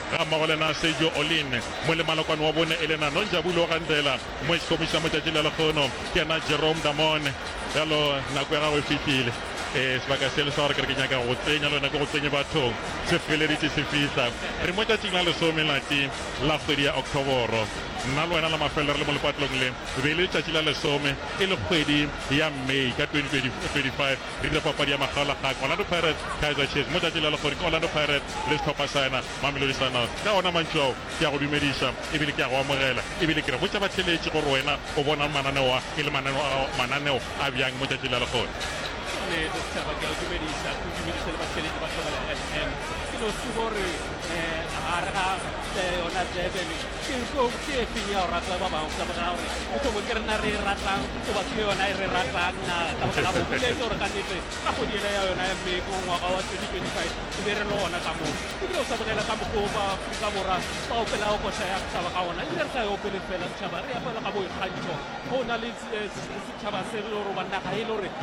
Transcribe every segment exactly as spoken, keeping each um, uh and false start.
ga mmogo le na Sergio Olin mo le malokwane wa bone e le na Nonjabulo Gandela mo ikomisa mo tšatši le lekgono ke na Jerome Damon jalo nako ya gago e fetile eh sebaka se le sa gore ke nyaka go tsenya lona ke go tsenya batho se feleditse se fitla re mo tšatšing la lesome lati la kgwedi ya Octoboro nna le wena la mafelo re le mo lepatlong le be le tšatši la lesome e le kgwedi ya May ka twenty twenty-five re dire papadi ya magolagaka Orlando Pirates Kaizer Chiefs mo tšatši la lekgodi ke Orlando Pirates le setlhopha sa ena Mamelodi Sundowns ka ona mantšu ao ke ya go dumediša ebile ke ya go amogela ebile ke re botša batheletše gore wena o bona mananeo e le mananeo a bjang mo tšatši la lekgodi le ditaba ke a dumedisa ke dumedisa le batsheletsi ba tlhola ya F M ke no se gore eh a re ga yona Durban ke go ke fenya o rata ba bangwe ka bona gore o tlo ke rena re ratang ke ba ke yona re ratang na ka ba la go le gore ka nete ka go diela ya yona ya me go ngwaga wa twenty twenty-five ke be re lona ka mo ke go sa bogela ka mo go ba ka bora ba o pela go sa ya ka ba ka ona ile re sa yo pele fela tshaba re ya pela ka bo ikgantsho go na le tshaba se re ro bana ga ile gore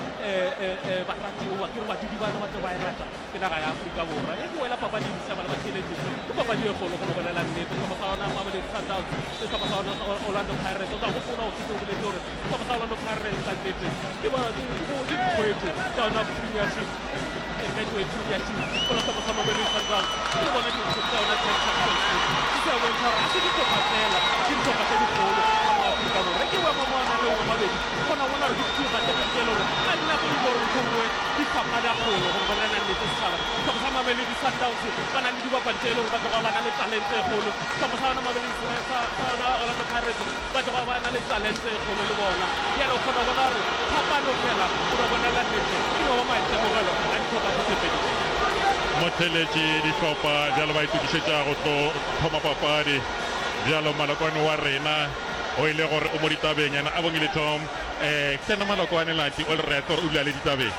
eh ba rati o ba ke ba di ba ba ba rata ke na ga ya Afrika borwa e go wela papa di sa ba ba tšhelete ke papa di go go go la nnete ka ba ona Mamelodi Sundowns se ka ba ona Orlando Pirates o tla go funa o se go le gore ka ba Orlando Pirates ka nnete ke ba di go di go ka na Premiership e ka go Premiership ko la ka ba Mamelodi Sundowns ke bona di go ka ona Championship ke sa go ntsha se di go patela ke di go patela di go Afrika borwa ke wa mama na le wa mabedi kona wona re di ga tla ke lo a nna go di gore go ngwe di fapana da go go bona na nnete sala ka ba Mamelodi Sundowns kana di ba patela go ba ba na le talent e golo ka ba sana Mamelodi Sundowns Orlando Pirates ba ba ba na le talent e golo le bona ya lo kona bona re phapano fela go bona la nnete ke no ma itse mo galo a di ba se pedi motheletše dihlopha bjalo ba itukišetša go tlo thoma papadi bjalo malokwane wa rena o ile gore o mo ditabeng yana a bongile Tom eh tsena malokwane lati o re re o dula le ditabeng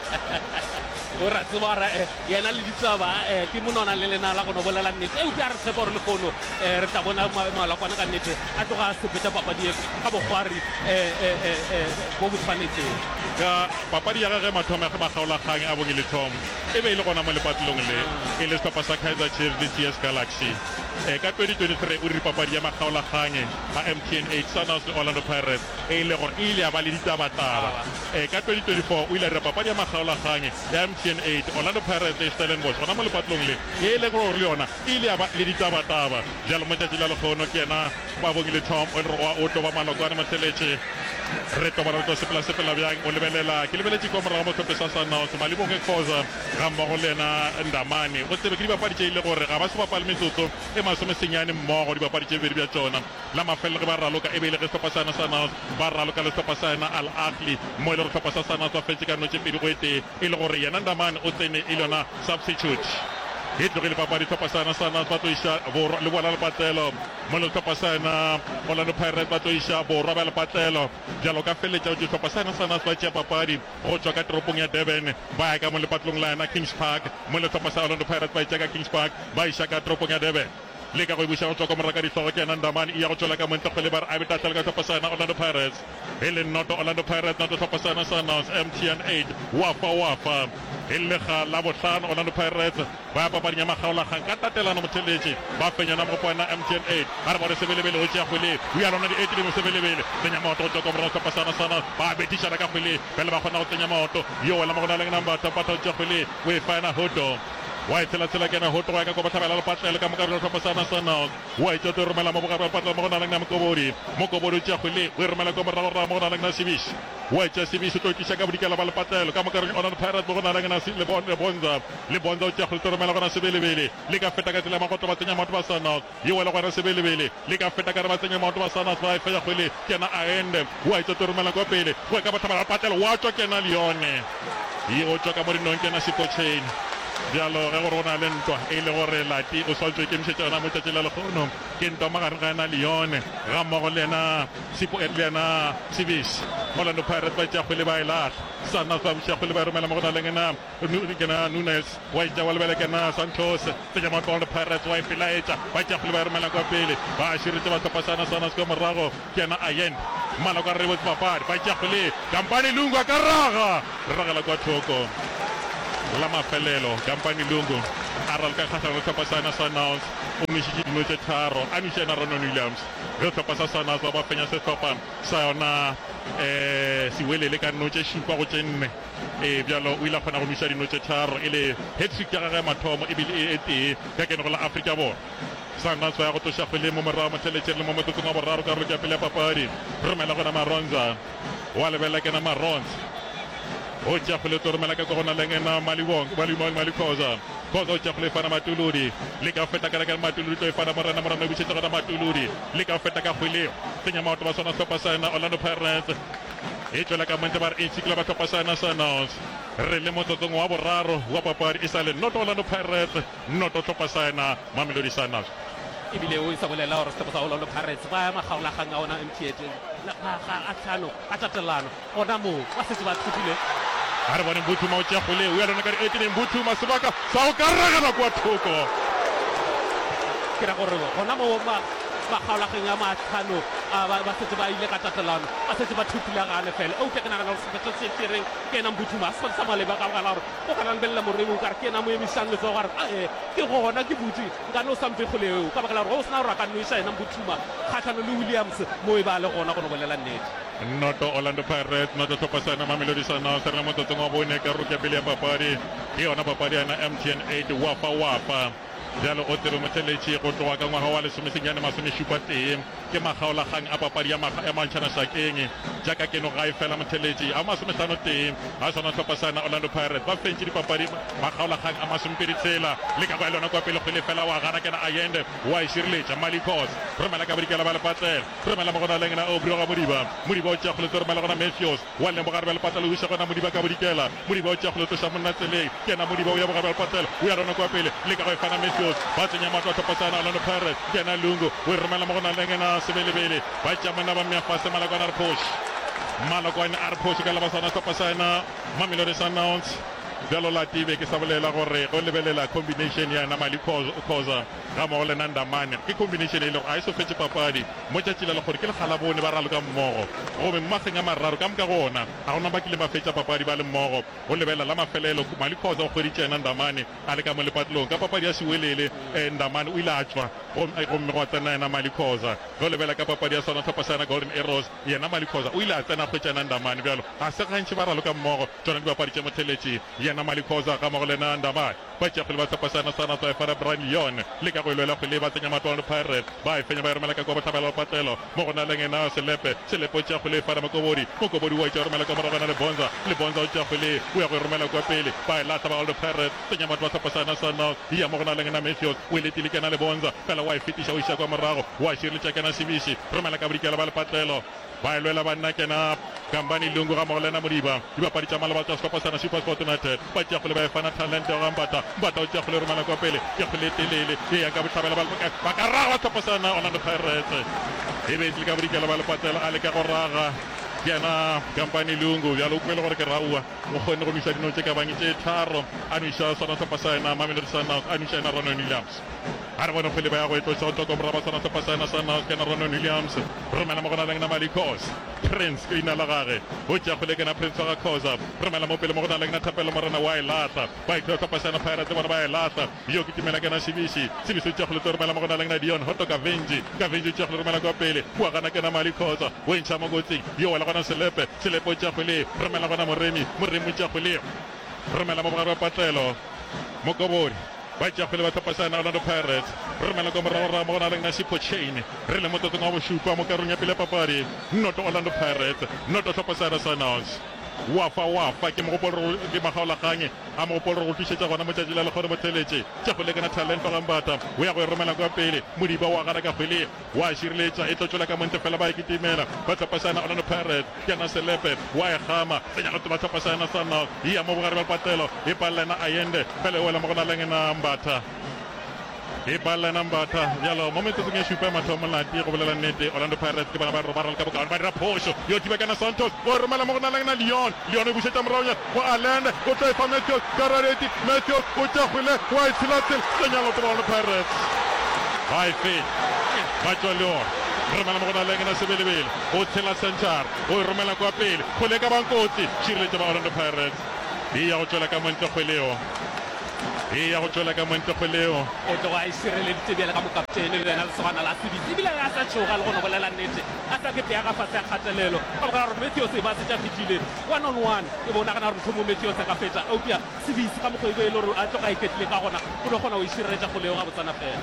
o ra tswara yena le ditaba eh ke monona le lena la go no bolela nnete e o tla re tsebore le gono eh re tla bona malokwane ka nnete a tloga sepeta papadi ka bogwari eh eh eh go go tshwanetse ka papadi ya gage mathoma ga magaola kgang a bongile Tom e be ile gona mo lepatlong le e le setlhopha sa Kaizer Chiefs le T S Galaxy eh ka twenty twenty-three o re papadi ya magaola kgang ba M T N eight Sundowns le Orlando Pirates e ile gore ile ya ba le ditaba-taba eh ka twenty twenty-four o ile re papadi ya magaola kgang ya M T N eight Orlando Pirates le Stellenbosch gona mo lepatlong le e ile gore le yona ile ya ba le ditaba-taba jalo mo tšatši la lekgono ke yena ba bongile Tom o re o tlo ba malokwane motheletše re toba re tlo sepela sepela bjang o lebelela ke lebeletše ko morago mo tlhopesa Sundowns malibong e khoza ga mmogo le ena Ndamane go tsebe ke dibapadi tše ile gore ga ba se bapale metsotso e masome senyane mmogo dibapadi tše bedi bja tšona la mafelo ge ba raloka e be ile ge setlhopha sa ena Sundowns ba raloka le setlhopha sa ena Al Ahly mo e le gore setlhopha sa Sundowns ba fetse ka notše pedi go etee e le gore yena Ndamane o tsene e le yona substitute e tlogile papadi setlhopha sa ena Sundowns ba tlo iša borwa le bona lepatlelo mo le setlhopha sa ena Orlando Pirates ba tlo iša borwa ba lepatlelo jalo ka feletša o setlhopha sa ena Sundowns ba tšea papadi go tšwa ka toropong ya Durban ba ya ka mo lepatlong la ena Kings Park mo le setlhopha sa Orlando Pirates ba itša ka Kings Park ba iša ka toropong ya Durban le ka go ibuša go tswa ko moraka ditlhogo ke yena Ndamane e ya go tswela ka montle kgwele ba re a betatlela ka setlhopha sa ena Orlando Pirates e le nnoto Orlando Pirates noto setlhopha sa ena Sundowns M T N eight wafa wafa e le ga la botlhano Orlando Pirates ba ya papading ya magaolakgang ka tatelano motheletše ba fenyana mo go ena M T N eight ba re bone sebelebele go tšea kgwele o ya lona di-eight le mo sebelebele tsenya maoto go tswa ko morago setlhopha sa ena Sundowns ba betišana ka kgwele pele ba kgona go tsenya maoto yo wela mo go na leng number tapata go tšea kgwele o e fa ena Hoto wa itsela-tsela kena Hoto wa ka go batlhabela lepatlele ka mokarolo setlhopha sa ena Sundowns wa itse to romela mo bogare lepatlele mo go na leng na Mokobodi Mokobodi o tšea kgwele o e romela ko morago mo go na leng na Sibish wa itse Sibish o tlo tliša ka bodikela ba lepatlelo ka mokarolo Orlando Pirates mo go na leng na Lebonza Lebonza o tšea kgwele to romela gona Sebelebele le ka feta ka tsela magotlo ba tsenya maoto ba Sundowns ye wela gona Sebelebele le ka feta ka re ba tsenya maoto ba Sundowns ba e fenya kgwele kena a ende wa itse to romela kwa pele go ka batlhabela lepatlelo wa tswa kena le yone ye o tswa ka mo dinong kena Sipotšhane bjalo ge gore o na le ntwa e le gore lati o swaltswe ke mšetša yona mo tšatši la lekgono ke ntwa magareng ga ena le yone ga mmogo le ena le ena Sibish Orlando Pirates ba tšea kgwele ba e latlha Sundowns ba botšea kgwele ba e romela mo go na leng ena kena Nunes wa itša wa lebele kena Santos tsenya maoto Orlando Pirates wa e pelaetša ba tšea kgwele ba e romela kwa pele ba širetše ba tlhopha sana Sundowns ka morago ke ena Ayen maloko a re rebotse papadi ba tšea kgwele Kampane Lungu a ka raga ragela kwa thoko la mafelelo Kampane Lungu a raloka kgatlhanong le setlhopha sa ena Sundowns o mešitše dino tše tharo a nušena Ronon Williams ge hlopha sa Sunrise ba ba fenya sehlopha sa yona um sewelele ka dino tše šupa go tše nne um bjalo o ile a kgona go nuša dino tše tharo e le headtrick ya gage mathomo ebile e tee ka kenego la Afrika Borwa. Sunrise ba ya go toša kgwele mo morago motheletšere le mo motsotsong wa boraro ka rolo ka pele ya papadi romela gona Maronza wa lebelela kena Maronza o tša kgwele to romela ka kogona lengena Malikoza Koza o tša kgwele fana Matuludi le ka feta ka lekana Matuludi to e fana morena morena o bišetša gona Matuludi le ka feta ka kgweleo tsenya maoto ba sona sehlopha sa yena Orlando Pirates e tšwela ka mente ba re e tšhikela ba hlopha sa yena Sunrise re le motsotsong wa boraro wa papadi e sa le noto Orlando Pirates noto hlopha sa yena Mamelodi Sundowns. ebile o isa bolela gore sehlopha sa Orlando Pirates ba makgaolakgang a ona M T H a tlhano a tatelano gona moo ba setse ba thutile a re bone Mbuthuma o tšea kgwele o ya lona ka di eighteen Mbuthuma sebaka sa go ka ragana kwa thoko ke ra gore gona moo makgaolakgang a matlhano ba setse ba ile ka tatelano ba setse ba thutile gane fela eupša ke nagana gore sepetlo se tereng ke ena Mbuthuma a se sa maleba ka bogala gore o kana lebelela moremi o kare ke ena mo emišang letso gore ae ke gona ke butse nkane o sampe kgoleo ka bogala gore o sena gore a ka noiša ena Mbuthuma kgatlhano le Williams mo e ba le gona go no bolela nnete noto Orlando Pirates noto hlopha sa yena Mamelodi Sundowns re le motsotsong wa bone ka rolo ya pele ya papadi ke yona papadi ya yena M T N eight wafa wafa bjalo o tsere motheletše go tloga ka ngwaga wa lesomesenyane masomešupa tee ke makgaolakgang a papadi ya mantšhana šakeng jaaka keno gae fela motheletše a masomehlano tee a sona hlopha sa yena Orlando Pirates ba fentše dipapadi makgaolakgang a masomepedi tshela le ka go lona kwa pele kgwele fela wa gana kena Ayende wa e šireletša Malikos romela ka bodikela ba lepatlela romela mo gona lengena Obrio ga Modiba Modiba o tšea kgoletse romela gona Matthews wa leng bogare ba lepatlela o isa gona Modiba ka bodikela Modiba o tšea kgoletoša monna tseleng ke ena Modiba o ya bogare ba lepatlela o ya lona kwa pele le ka go e fana Matthews ba tsenya matlo a hlopha sa yena Orlando Pirates ke ena Lungu o e romela mo gona lengena Sebelebele ba tšea monna ba meafase malakwane a re phoši malakwane a re phoši ka lebasana hlopha sa yena Mamelodi Sundowns bjalo Latibe ke sa bolela gore go lebelela combination ya yena Malikoza ga mmogo le Nandamane ke combination e le gore a e so fetse papadi mo tšatši la le gore ke lekgalabone ba raloka mmogo gobe mmageng a mararo ka moka gona ga gona ba kile ba fetša papadi ba le mmogo go lebelela la mafelelo Malikoza o kgweditše Nandamane a le ka mo lepatlong ka papadi ya sewelele Ndamane o ile a tšwa gomme go a tsena yena Malikoza go lebelela ka papadi ya sona hlopha sa yena Golden Arrows yena Malikoza o ile a tsena kgwetša Nandamane bjalo a se gantši ba raloka mmogo tsona dibapadi tše motheletše yena Malikoza ka mogo le Nandamane ba tšea kgwele ba hlopha sa yena Sunrise ba e fara Brian Leon le ka go lwela kgwele ba tsenya matlo a Pirates ba e fenya ba e romela ka kwa botlhabela patlelo mo gona lengena Selepe Selepe o tšea kgwele e fara Mokobodi Mokobodi wa e tšea romela ka moragana le Bonza le Bonza o tšea kgwele o ya go e romela kwa pele ba e latla ba Orlando Pirates tsenya matlo a hlopha sa yena Sunrise ya mo gona lengena Matthews o eletile kena le Bonza fela wa e fetiša o isa kwa morago wa e šireletša kena Sebiši romela ka bodikela ba lepatlelo ba e lwela banna kena Kambani Lungu ga mogo lena Modiba dibapadi tša maleba tša sehlopha sa yena SuperSport United ba tšea kgwele ba e fana talente ga Mbata Mbata o tšea kgwele romela kwa pele ke kgwele telele e ya ka bohlabela ba ka raga sehlopha sa yena Orlando Pirates e be tle ka bodikela ba lepatlela a le ka go raga ke yena Kambani Lungu bjalo o kwele gore ke raua o kgone go nuša dino tše ka bange tše tharo a nuša sona sehlopha sa yena Mamelodi Sundowns a nuša yena Ronon Williams a re bone kgwele ba ya go e tloša go tokomora ba sona sehlopha sa yena Sundowns ke yena Ronon Williams romela mo gona lengena Malikos Prince ke leina la gage o tšea kgwele kena Prince wa ga Khoza romela mo pele mo gona lengena Thapelo Morena wa e latla ba e tloša sehlopha sa yena Pirates bona ba e latla yo ke timela kena Sebiši Sebiši o tšea kgwele to romela mo gona lengena Dion Hoto ka Venji ka Venji o tšea kgwele romela kwa pele wa gana kena Malikoza o e ntšha mo kotsing yo wela gona Selepe Selepe o tšea kgwele romela gona Moremi Moremi o tšea kgwele romela mo bogare ba patlelo Mokobodi ba tšea kgwele ba hlopha sa yena Orlando Pirates romela ka morago mo gona lengena Sipho Chain re le motsotsong wa bošupa mo karong ya pele ya papadi noto Orlando Pirates noto hlopha sa yena Sundowns wafa wafa ke mogopolo ke makgaolakgang a mogopolo go tlišetša gona motšatši la lekgone motheletše tša kgwele kana talento ga Mbata o ya go e romela kwa pele Modiba wa gana ka kgwele wa šireletša e tlo tšwela ka montle fela ba e kitimela ba hlopha sa yena Orlando Pirates ke yana Selepe wa e gama tsenya gato ba hlopha sa yena Sundowns e ya mo bogare ba lepatlelo e palela yena Ayende fela e wela mo gona lengena Mbata e palela yena Mbata bjalo mo metsotsong e šupa mathomo lati go bolela nnete Orlando Pirates ke bana ba robarala ka bokaone ba dira phošo yo tibakana Santos o romela mo gona lengena Leon Leon o bušetša moragonya go Allende o tla e fa Matthews Karareti Matthews o tšea kgwele wa e tshilatsela tsenya loto ba Orlando Pirates ba e feta ba tšwa Leon romela mo gona lengena Sebelebele o tshela Centar o e romela kwa pele kgwele ka bankotsi šireletša ba Orlando Pirates e ya go tšwela ka montle kgweleo e ya go tswela ka Montekgoleo o tlo a isireleditse bjale ka mokaptene le wena lesogana la sebitse ebile a sa tšhoga le gona bolela nnete a sa ketea ka fase ya kgatelelo ka bogala gore Matthews e ba se tša fitlhile one on one e bonagana gore ntho mo Matthews a ka fetša eupša sebisi ka mokgwebo e le gore a tloga iketlile ka gona o no kgona go isireletša goleo ga botsana fela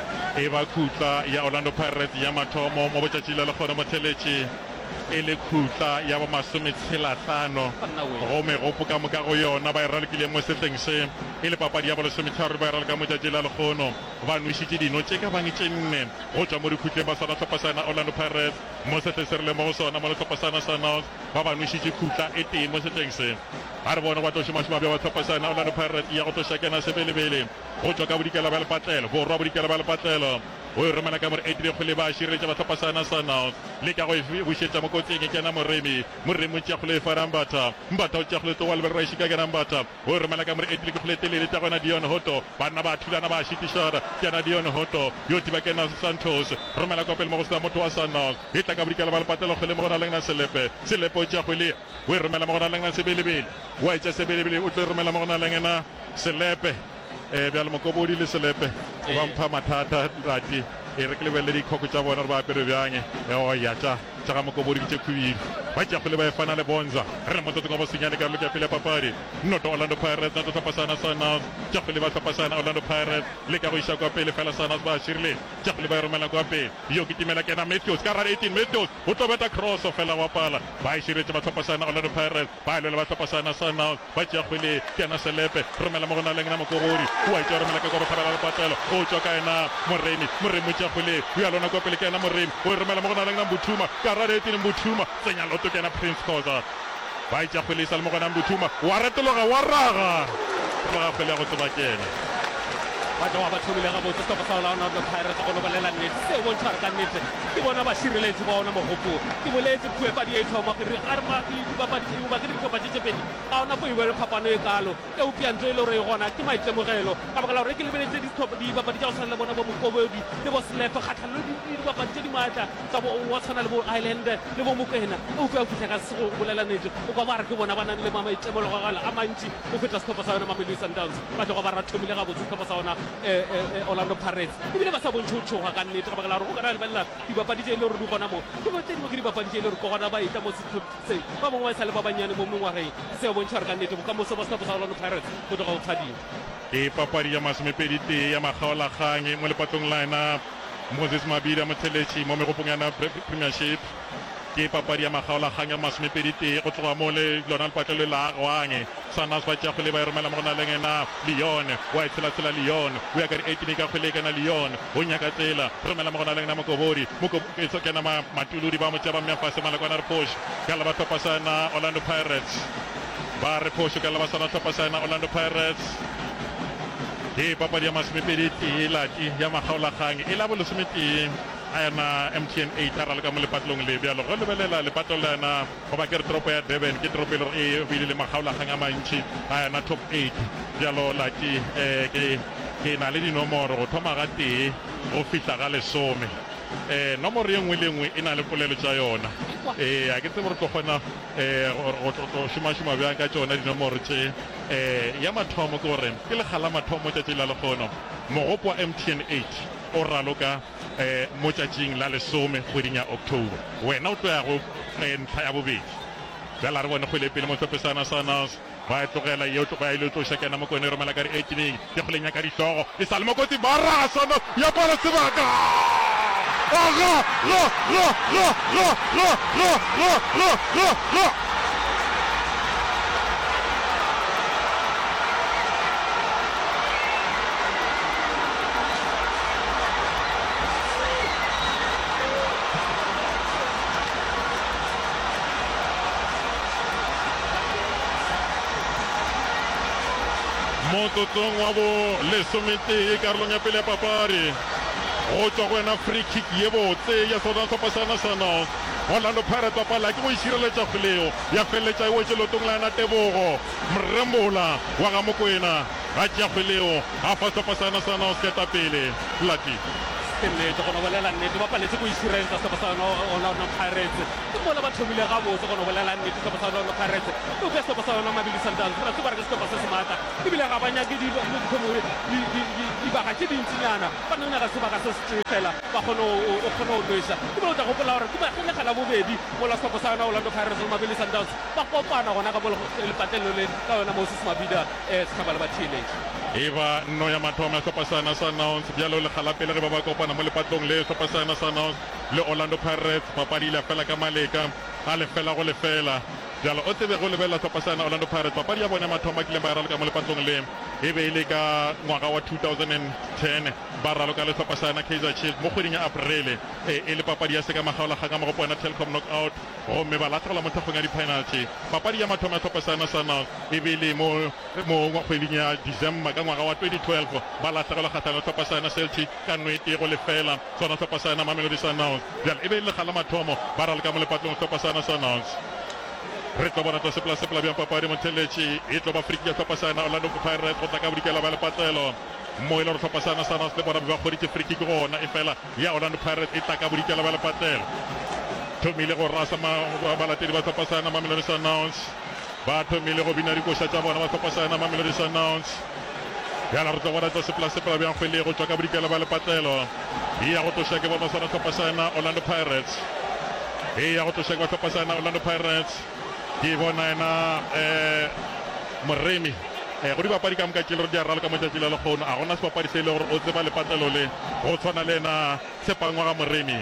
e ba khutla ya Orlando Pirates ya mathomo mo botšatši le le kgone motheletše e le khutla ya bo masometshelahlano go megopo ka moka go yona ba e ralokile mo setleng se e le papadi ya bolesometharo ba e raloka motšatši la lekgono ba nwešitše dino tše ka bang tše nne go tšwa mo dikhutleng ba sona tlhophasana Orlando Pirates mo setleng se re le mo go sona mo le tlhophasana sa North ba ba nwešitše khutla e teng mo setleng se ga re bone ba tlo šomašoma bja ba tlhophasana Orlando Pirates ya go tlo šakena sebelebele go tšwa ka bodikela ba lepatlelo borwa bodikela ba lepatlelo o e romela ka more eighty kgole ba šireletša ba tlhophasana sa North le ka go bušetša mo kotsing e kena moremi moremi o tšeakgolo e farang batha mbata o tšeakgolo towa leberraiši ka kenang batha o e romela ka more eighty kgole telele tša gona Dion Hoto banna ba thulana ba šitišara kena Dion Hoto yo tiba kena Santos romela kopele mo go sena motho wa sa North e tla ka bodikela ba lepatlelo kgole mo gona lengna selepe selepe o tšeakgole o e romela mo gona lengna sebelebele wa etša sebelebele o tlo e romela mo gona lengena selepe eh bjale mokobodi le selepe ba mpha mathata rati e re ke lebelle dikhoko tša bona re ba apere bjange o ya tša tša ga mokobodi ke tše khubile ba tšeakgole ba e fana le bonza re le motsotsong wa bosenyane ka loka pele papadi noto Orlando Pirates nato tlhophasana sa North tšeakgole ba tlhophasana Orlando Pirates le ka go iša kwa pele fela sa North ba širile tšeakgole ba e romela kwa pele yo ke timela kena Matthews ka rara eighteen Matthews o tlo beta cross fela wa pala ba e širetše ba tlhophasana Orlando Pirates ba lwela ba tlhophasana sa North ba tšeakgole kena selepe romela mo gona lengena mokobodi o a itša romela ka kwa bokgabela le patlelo o tšwa ka ena moremi moremi o tšeakgole o ya lona kwa pele ka ena moremi o e romela mo gona lengena Mbuthuma ka rara eighteen Mbuthuma tsenya loto kena Prince Khoza ba itšakgole e sa le mo gona Mbuthuma wa retologa wa raga raga kgwele ya go tseba kena ba tloga ba thomile ga botse setlhopha sa Orlando Pirates go no bolela nnete seo bontšha re ka nnete ke bona ba šireletši ba ona mogopo ke boletse puepadi e thoma gore ga re ba ke ditlhopha tše tše pedi ga ona po e bele phapano e kalo e opiantso e le gore e gona ke maitemogelo ka baka la gore ke lebeletse dibapadi tša go tshwana le bona bo mokobodi le bo selepe kgatlhano le dibapadi tše di maatla tsa wa tshwana le bo Island le bo Mokwena o fe o fitlha ka se go bolela nnete o ka ba re ke bona ba nang le maitemogelo a mantši o feta setlhopha sa yona Mamelodi Sundowns ba tloga ba ra thomile ga botse setlhopha sa ona Orlando Pirates ebile ba sa bontšhe o tšhoga ka nnete ka baka la gore go kana lebelela dibapadi tše e le gore di gona mo ke bo tše dingwe ke dibapadi tše e le gore ko gona ba eta mo setlhopheng ba bongwe ba e sa le ba bannyane mo mengwageng seo bontšha re ka nnete bokamoso ba setlhopha sa Orlando Pirates go tloga go tshwadile ke papadi ya masomepedite ya makgaolakgang mo lepatlong la ena Moses Mabida motheletši mo megopong ya na Premiership ke papadi ya makgaolakgang ya masomepedite go tloga mo le lona lepatlelo la agwange Sanas ba tšeakgole ba e romela mo gona lengena Leon wa e tshela-tshela Leon o ya ka di-eighteen ka kgwele kana Leon o nyaka tsela romela mo gona lengena mokobodi moketso kena matulodi ba mo tšea ba mmefase malakwana re posh ka le ba tlhophasana Orlando Pirates ba re posh ka le ba sana tlhophasana Orlando Pirates ke papadi ya masomepedite lati ya makgaolakgang e la bolesomete a yana M T N eight a raloka mo lepatlong le bjalo go lebelela lepatlo le yana go ba ke re toropo ya Durban ke toropo e le gore e bile le makgaolakgang a mantši a yana top eight bjalo lati um ke na le dinomoro go thoma ga tee go fihla ga lesome um nomoro ye nngwe le nngwe e na le polelo tša yona um a ke tsebe gore tlo kgona um go šomašoma bjang ka tšona dinomoro tše um ya mathomo ke gore ke lekgala mathomo tšatši la lekgono mogopo wa M T N eight o raloka um mo tšatšing la lesome kgweding ya October wena o tlo ya go ntlha ya bobedi bjala re bone kgwele pele mo tlhophesana sa North ba e tlogela yeo ba ile tlo šakena mo kone romela ka di-eighteen ke kgoleng ya ka ditlogo e sa le mo kotsi ba raga sa North ya pala sebaka aga ga ga ga ga ga ga ga ga ga motsotsong wa bo lesometee karolong ya pele ya papadi go tswa go wena free kick ye botse ya sona tlhophasana sa North Orlando Pirates wa pala ke go išireletša kgoleo ya feleletša e wetše lotong la ena Tebogo Mremola wa ga Mokwena a tšea kgoleo a fa tlhophasana sa North ketapele lati ke nnete go no bolela nnete ba paletse go isireletsa se ba sa no Orlando Pirates ke mola ba thomile ga botse go no bolela nnete se ba sa Orlando Pirates o be se ba sa Mamelodi Sundowns ra se ba re se ba se smata e bile ga banya ke di di di ba ga ke dintsinyana ba nna ga se ba ga se fela ba gono o gono o lwesa ke bo tla go pola gore ke ba gele gala bobedi mola se ba sa Orlando Pirates le Mamelodi Sundowns ba kopana gona ka bolo le patelo le ka yona Moses Mabida eh se ka ba le ba teenage eba no ya mathomo ya Sopasana Sundowns bjalo le kgala pele re ba ba kopana mo lepatlong le Sopasana Sundowns le Orlando Pirates papadi la fela ka maleka a le fela go le fela bjalo o tsebe go lebella Sopasana Orlando Pirates papadi ya bona mathomo ke le ba rala ka mo lepatlong le e be ile ka ngwaga wa two thousand ten ba ralo ka le Sopasana Kaizer Chiefs mo kgweding ya April e le papadi ya se ka magaola ga mo go bona Telkom knockout go me ba latela mo thagong ya di penalty papadi ya mathomo ya Sopasana Sundowns e be le mo mo kgweding ya December ka ngwaga wa twenty twelve ba latela kgatlana Sopasana Celtic ka nwete go le fela sona Sopasana Mamelodi Sundowns bjalo e be le gala mathomo ba rala ka mo lepatlong Sopasana Sundowns re tlo bona tse pla se pla bjang papadi Motheletši e tlo ba friki ya Sopasana Orlando Pirates go tla ka bodikela ba le patlelo mo ile re Sopasana Sundowns le bona ba kgoditse friki go gona e fela ya Orlando Pirates e tla ka bodikela ba le patlelo thomile go rasa ma balatedi ba Sopasana Mamelodi Sundowns ba thomile go bina dikoša tša bona ba Sopasana Mamelodi Sundowns ya la re tlo bona tse pla se pla bjang kgwele go tswa ka bodikela ba le patlelo ya go tloša ke bona sona Sopasana Orlando Pirates e ya go tloša ke Sopasana Orlando Pirates ke bona ena eh Moremi eh go di bapadi ka mka ke le di arala ka motšatši le lekgono a gona sepapadi se le gore o tseba le patlelo le go tshwana le ena Tshepangwa ga Moremi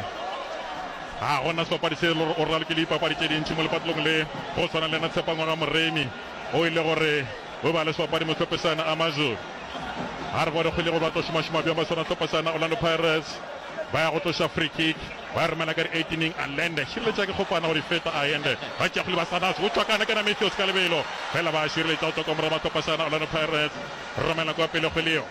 a gona sepapadi se le gore o rala ke le dipapadi tše dintši mo lepatlong le go tshwana le ena Tshepangwa ga Moremi o ile gore o ba le sepapadi mo Sopasana Amazulu a re bone kgwele go ba tlo šomašoma bjang ba sona Sopasana Orlando Pirates ba ya go tloša free kick ba romela ka di-eighteening a lende šireletša ke kgopana go di feta a ende ba tšakgole ba sanas go tswakana ke na Matthews ka lebelo fela ba šireletša go tswa ka morama Sopasana Orlando Pirates romela kwa pele kgweleo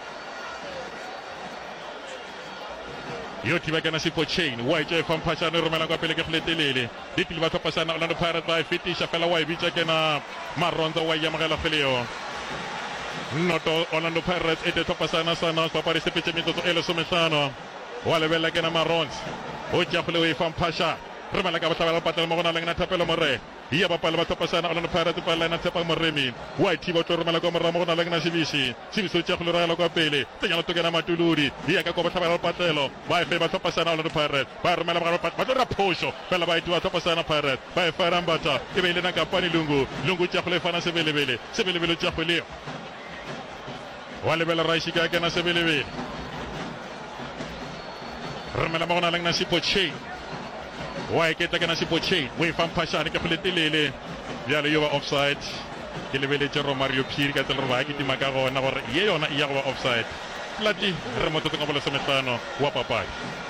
yo thiba kana Sipho Chain wa itse famphašane romela kwa pele ke kgletelele di tile ba Sopasana Orlando Pirates ba e fetiša fela wa e bitša ke na Maronzo wa iamogela kgweleo noto Orlando Pirates e te Sopasana Sundowns papadi sepetše metsotso e lesomehlano wa lebella ke na Marons o tšakgole o e famphaša remela ka batlabela patela mo gona leng na thapelo more ya bapala ba Sopasana Orlando Pirates pa lena Tshepa Moremi wa thiba tlo romela ka moramo gona leng na Sibisi Sibisi o tšakgole ra ya kwa pele tsenya tokena Matuludi ya ka go batlabela patelo ba e fe ba Sopasana Orlando Pirates ba romela ba ba tlo ra phosho fela ba itwa Sopasana Pirates ba e fara mbata e be ile na kampani lungu lungu tšakgole fana sebelebele sebelebele tšakgole wa lebela Raishi ka kena sebelebele remela mo gona leng na Sipho Chain wa e ketla kana Sipho Chain o e famphašane ke kgoletelele bjale yo ba offside ke lebeletše Romario Phiri ka tsela re ba ke tima ka gona gore ye yona e ya go ba offside lati re motsotso ka bolo semetlano wa papadi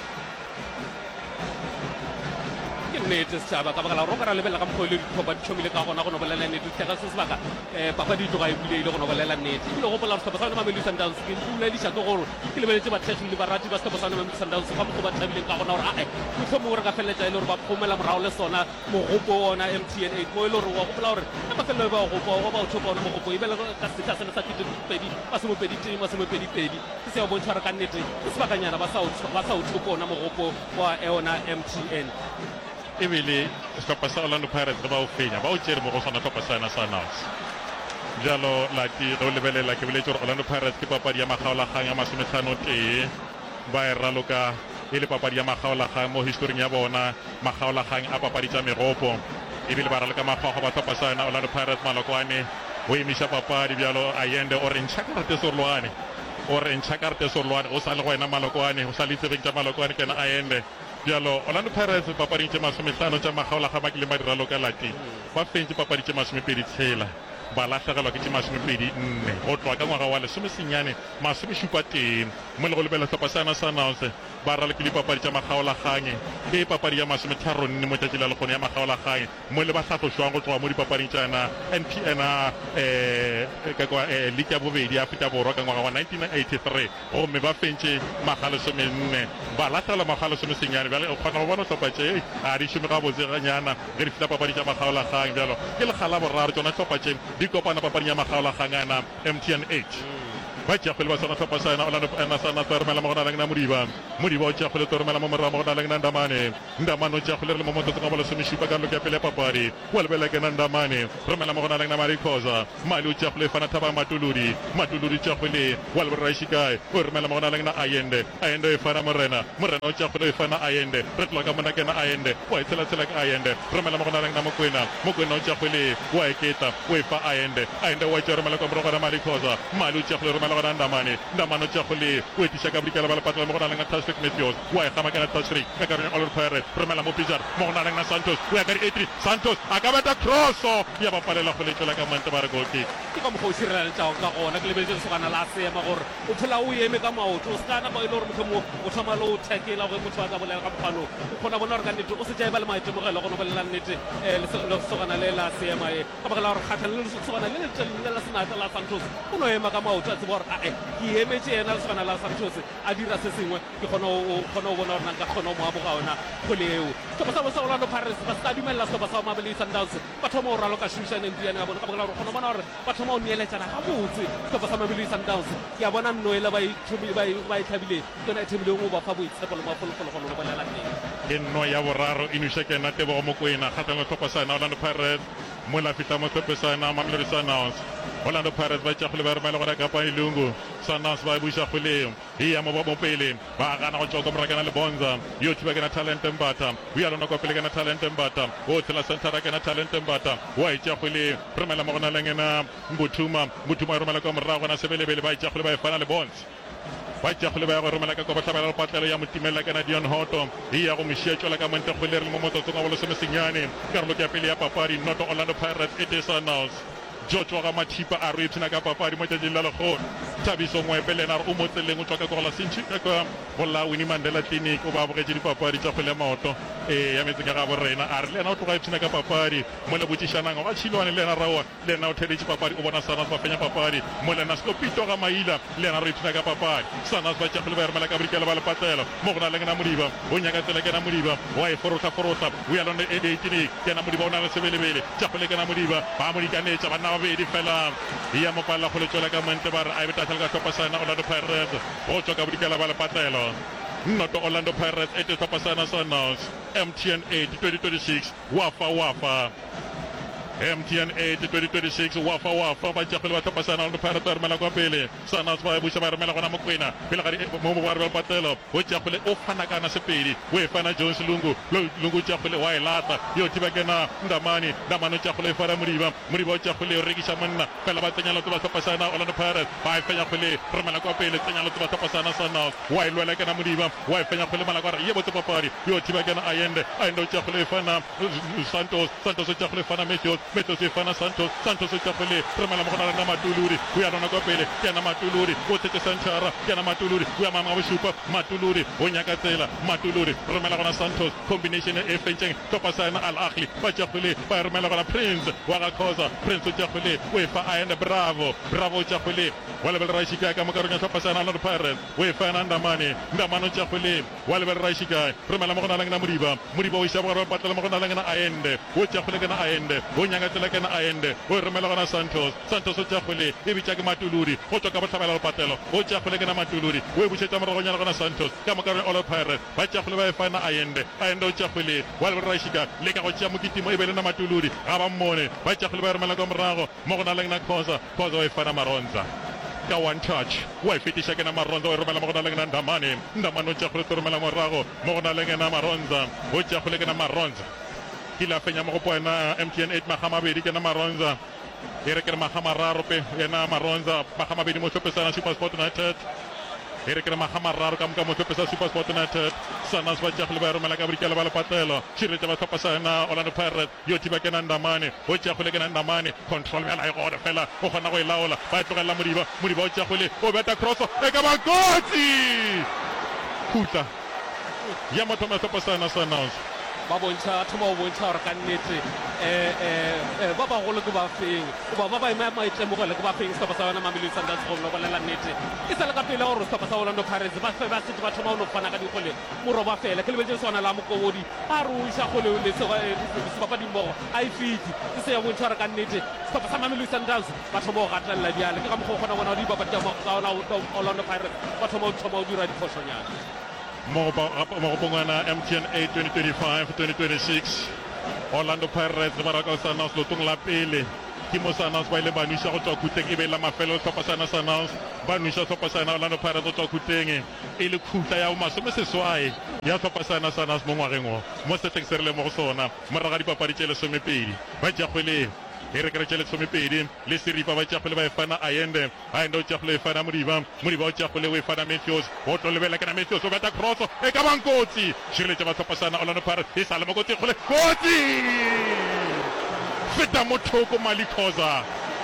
ke nnete setšhaba ka baka la gore o ka ra lebelela ka mokgwa le ditlhopha di tšhomile ka gona go no bolela nnete ditlega se sebaka um papadi tloga e buleile go no bolela nnete ebile go pola Sopasana Mamelodi Sundowns ke ntulediša ke gore ke lebeletse bathegile barati ba Sopasana Mamelodi Sundowns ka mokgwa ba tlabileng ka gona gore ae motlhomo gore ka feleletša e le gore ba phomela morago le sona mogopo ona M T N eight mo e le gore wa gopola gore ka mafelelo e ba gopo go ba o thopa ona mogopo ebele ka setlha sene sa ketepedi ba semopediteng ba semopedipedi ke se ya bontšha gore ka nnete ke sebakanyana ba sa o thopa ona mogopo wa ona M T N ebile Sopasana Orlando Pirates ba o fenya ba o tšere mo go sona Sopasana Sundowns bjalo lati go lebelela ke boletše gore Orlando Pirates ke papadi ya magaolakgang ya masomehlano tee ba e raloka e le papadi ya magaolakgang mo historing ya bona magaolakgang a papadi tša megopo ebile ba raloka makgwakgwa ba Sopasana Orlando Pirates malokwane o emiša papadi bjalo a yende o re ntšha karate sorolwane o re ntšha karate sorolwane o sa le go wena malokwane o sa le itsebeng tša malokwane kena a yende bjalo Orlando Pirates papading tše masomehlano tša magaolakgang ba kile ba di raloka lati ba fentše papadi tše masomepedi tshela ba lahlegelwa ke tše masomepedi nne go tloa ka ngwaga wa lesomesenyane masomešupa teng mo le go lebela Sopasana Sundowns ba raloke dipapadi tša magaolakgang ke papadi ya masometharo nne mo tšatši la lekgono ya magaolakgang mo le ba hlatlošwang go tloga mo dipapading tšana N P N league ya bobedi ya Afrika Borwa ka ngwaga wa nineteen eighty-three gomme ba fentše magalesomenne ba lahlegelwa magalesomesenyane bjale o kgona go bona tlhopha tše a di šome gabotse ganyana ge di feta papadi tša magaolakgang bjalo ke lekgala boraro tšona tlhopha tše di kopana papading ya magaolakgang ana M T N eight ba tja go le ba sona tlhopha sana Orlando Pirates sana tsa romela mo gona leng na Modiba Modiba o tja go le tormela mo moramo mo gona leng na Ndamane Ndamane o tja go le le mo motso ka bola semishipa ka lo ke pele papadi wa lebela ke na Ndamane romela mo gona leng na Marikoza Mali o tja go le fana thaba Matuludi Matuludi tja go le wa le Raishikai o romela mo gona leng na Ayende Ayende e fana Morena Morena o tja go le fana Ayende re tloga ka mona ke na Ayende wa itsela tsela ka Ayende romela mo gona leng na Mokwena Mokwena o tja go le wa eketa o e fa Ayende Ayende wa tja romela ka mo gona Marikoza Mali o tja go le romela gona Ndamane Ndamane o tja go le o etisha ka brikela bala patla mo gona leng na Tasfik Matthews wa e gama kana Tasfik ka ka rena Orlando Pirates romela mo Pizarro mo gona leng na Santos o ya ka di eighty Santos a ka bata cross ya ba palela go letlela ka mante ba re goal kick ke ka mo go sirela tsa ka gona ke lebetse se gana la se ma gore o thola o eme ka maoto o skana ba ile gore motho mo o thoma lo thekela go motho a ka bolela ka mphano o khona bona gore ka nnete o se jaiba le maite mo gelo go no bolela nnete eh le so gana le la se ma e ka ba la gore khathana le so gana le le la sena la Santos o no ema ka maoto a tsebora a e ke eme tsena le so gana la Santos a dira se sengwe ke khona o khona o bona gore nka khona mo abo ga ona go leo to ba sa ba sa Orlando Pirates ba sa dumela so ba sa Mamelodi Sundowns ba thoma o ralo ka shusha ne ndiana bona ka ba la gore khona bona gore ba thoma o neeletsana ga botse to ba sa Mamelodi Sundowns ke a bona nno ela ba ithumi ba ba ithabile tsona ithebile go ba fa boitshepo le mafolofolo go bona la teng ke nno ya boraro inusha ke na tebo mo Mokwena khatlana tlhopha sana Orlando Pirates mo la fitla mo tlhopha sana Mamelodi Sundowns Orlando Pirates ba tja go le ba re mela gore ka pa ilungu Sundowns ba buisha go le iya mo bo pele ba gana go tsoka mra kana le Bonza yo thiba kana talent mbata o ya lona go pele kana talent mbata o tla center kana talent mbata wa itja go le remela mo gona lengena Mbuthuma Mbuthuma romela ka mra gona sebelebele ba itja go le ba fana le Bonza ba tja go le ba go romela ka go batla ba patlelo ya motimela kana Dion Hoto iya go mishia tsola ka mante go le le mo motso ka bolo semesenyane karolo ke pele ya papadi noto Orlando Pirates it is Sundowns George wa Mathipa a re tsena ka papadi mo tjeng la legolo Thabiso Moepelena o mo tseleng o tswa ka go la sentši ka bolla Winnie Mandela Clinic o ba bogetse dipapadi tša go le maoto e ya metse ka ga borena a re le ena o tloga tsena ka papadi mo le botšišanang ga tšhilwane le ena rawa le ena o theletše papadi o bona Sanas ba fenya papadi mo le ena se kopito ga maila le ena re tsena ka papadi Sanas ba tša go le ba remela ka brikela ba le patlelo mo gona le ngena Modiba o nyaka tsela ke na Modiba wa e forotla forotla o ya lone e eighteen ke na Modiba o na le sebelebele tša go le ke na Modiba ba mo dikanetša banna babedi fela ya mo palla go le tšwela ka mente ba re a beta ka tlhopha sana Orlando Pirates go tswa ka bodikela ba le patlelo noto Orlando Pirates e tlhopha sana Sundowns M T N eight twenty twenty-six wafa wafa M T N eight twenty twenty-six wafa wafa ba tja go le ba tlhopha sana Orlando Pirates ba remela kwa pele Sundowns ba buša ba remela gona Mokwena pele ga mo mo ba re ba patlelo o tja go le o fana kana sepedi o e fana Jones Lungu Lungu tja go le wa e lata yo tiba kena Ndamane Ndamane tja go le fara Modiba Modiba tja go le rekisha monna fela ba tsenya lotho ba tlhopha sana Orlando Pirates ba e fenya go le remela kwa pele tsenya lotho ba tlhopha sana Sundowns wa e lwela kena Modiba wa e fenya go le mala kwa ye botse papadi yo tiba kena Ayende Ayende tja go le fana Santos Santos tja go le fana Matthews Matthews e fana Santos Santos tja go le remela mo gona na Matuluri o ya lona kwa pele kena Matuluri o tshetse Santara kena Matuluri o ya mama go shupa Matuluri o nyaka tsela Matuluri remela gona Santos combination e fentšeng tlhopha sana Al Ahly ba tja go le ba remela gona Prince wa ga Khoza Prince tja go le o e fa Ayende Bravo Bravo tja go le wa lebel Raishika ka mo karong ya tlhopha sana Orlando Pirates o e fa na Ndamane Ndamane tja go le wa lebel Raishika remela mo gona leng na Modiba Modiba o isa mo gona patela mo gona leng na Ayende o tja go le kana Ayende o nyanga tsela kana Ayende o remela gona Santos Santos o tja go le e bitša ke Matuluri o tswa ka botlhabela le patelo o tja go le kana Matuluri o e bušetša morago nyana gona Santos ka mo karong Orlando Pirates ba tja go le ba e fa na Ayende Ayende o tja go le wa lebel Raishika le ka go tšea mokitimo e be le na Matuluri ga ba mmone ba tja go le ba remela ka morago mo gona leng na Khoza Khoza o e fa na Maronza ka one touch wa e fetiša ke na Maronza o e romela mo gona leng na Ndamane Ndamane o tja go le romela morago mo gona leng na Maronza o tja go le ke na Maronza ke la fenya mo go poena M T N eight magamabedi ke na Maronza e re ke re magamararo pe yena Maronza magamabedi mo tlhopesana SuperSport United e re ke re magamararo ka moka mo tlhopesa SuperSport United Sundowns ba tja go le ba romela ka brikela ba le patlelo tšhiretša ba tlhopha sana Orlando Pirates yo thiba ke na Ndamane o tja go le ke na Ndamane control ya la e gona fela o kgona go e laola ba e tlogela Modiba Modiba o tja go le o beta cross e ka ba kotsi khutla ya mathomo tlhopha sana Sundowns ba bontsha thoma o bontsha gore ka nnete eh eh ba ba go le go ba feng ba ba ba ma maitemogelo ke ba feng setlhopha sa yona Mamelodi Sundowns go lo bolela nnete e sa le ka pele gore setlhopha sa Orlando Pirates ba fe ba se ba thoma o no fana ka digole moro ba fela ke lebetse sona la mokobodi a re o isa gole le se se ba di mmogo a e fiti ke se ya bontsha gore ka nnete setlhopha sa Mamelodi Sundowns ba thoma o gatlela diale ke ka mokgwa gona bona di ba ba tsa Orlando Pirates ba thoma o thoma o dira diphošonyana mo bongwana M T N eight twenty twenty-five twenty twenty-six Orlando Pirates ba raka Sundowns lo tong la pele ke mo Sundowns ba ile ba nisa go tswa khuteng e be la mafelo tlhopha sana Sundowns ba nisa tlhopha sana Orlando Pirates go tswa khuteng e le khutla ya masome seswae ya tlhopha sana Sundowns mo ngwageng o mo setleng se re le mo go sona mo raga dipapadi tse le somepedi ba tja kgwele e re kere tšhelete somepedi le seripa ba tšagole ba e fana Ayende Ayende o tšagole e fana Modiba Modiba o tšagole o e fana Matthews o tlo lebela ke na Matthews o beta cross e ka bang kotsi šireletša ba tlhopha sana Orlando Pirates e sale mo kotsi kgole kotsi feta mo thoko Malikhoza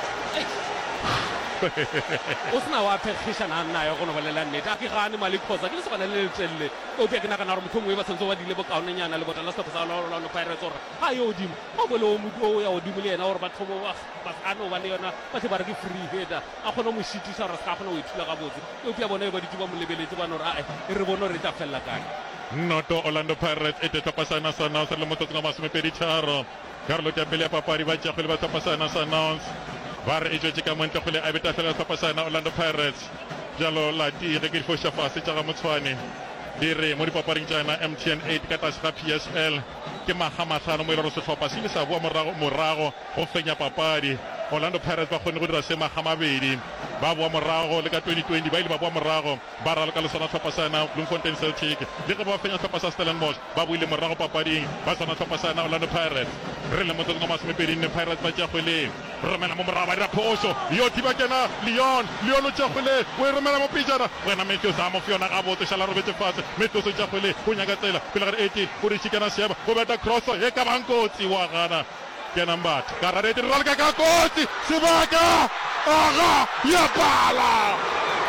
o sena wa phekgišana nayo go no bolela nnete a ke gane Malikhoza ke le sebana le letelele o pia ke nagana gore mothongwe ba tshwanetse wa dile bokaonenyana le bota la setlhopha sa Orlando Pirates gore ga yo odimo a bole o modu o ya odimo le ena gore ba thomo ba ano ba le yona ba tle ba re ke free header a kgone mo šitiša gore se ka kgona go ithula ga botse o pia bona ba ditse ba mo lebeletse ba no re e re bone re tla fella kae noto Orlando Pirates e te tlhopha sana Sundowns le motsotsong wa masomepedi tharo Carlo Tapele ya papadi ba tšagole ba tlhopha sana Sundowns ba re e tšwetše ka montle kgole a beta fela tlhopha sana Orlando Pirates jalo lati ge ke difoša fase tša ga motshwane di re mo dipapading tšana M T N eight ka tlase ga P S L ke magamatlhano mo e le gore setlhopha se ile sa boa morago go fenya papadi Orlando Pirates ba kgone go dira se magamabedi ba boa morago le ka twenty twenty ba ile ba boa morago ba raloka le sona tlhopha sana Bloemfontein Celtic le ge ba fenya tlhopha sa Stellenbosch ba boile morago papading ba sona tlhopha sana Orlando Pirates re le motsotso ka masomepedi nne Pirates ba tšagole romela mo morago ba dira phoso yo thiba kena Leon Leon o tšagole o e romela mo pejana wena Matthews a mo fiona ga botse šala robetse fatshe Matthews o tšagole o nyaka tsela pele gare eighteen o re šikana seaba o beta cross e ka bang kotsi wa gana kena mbatha kararete re ralka ka kotsi sebaka aga ya pala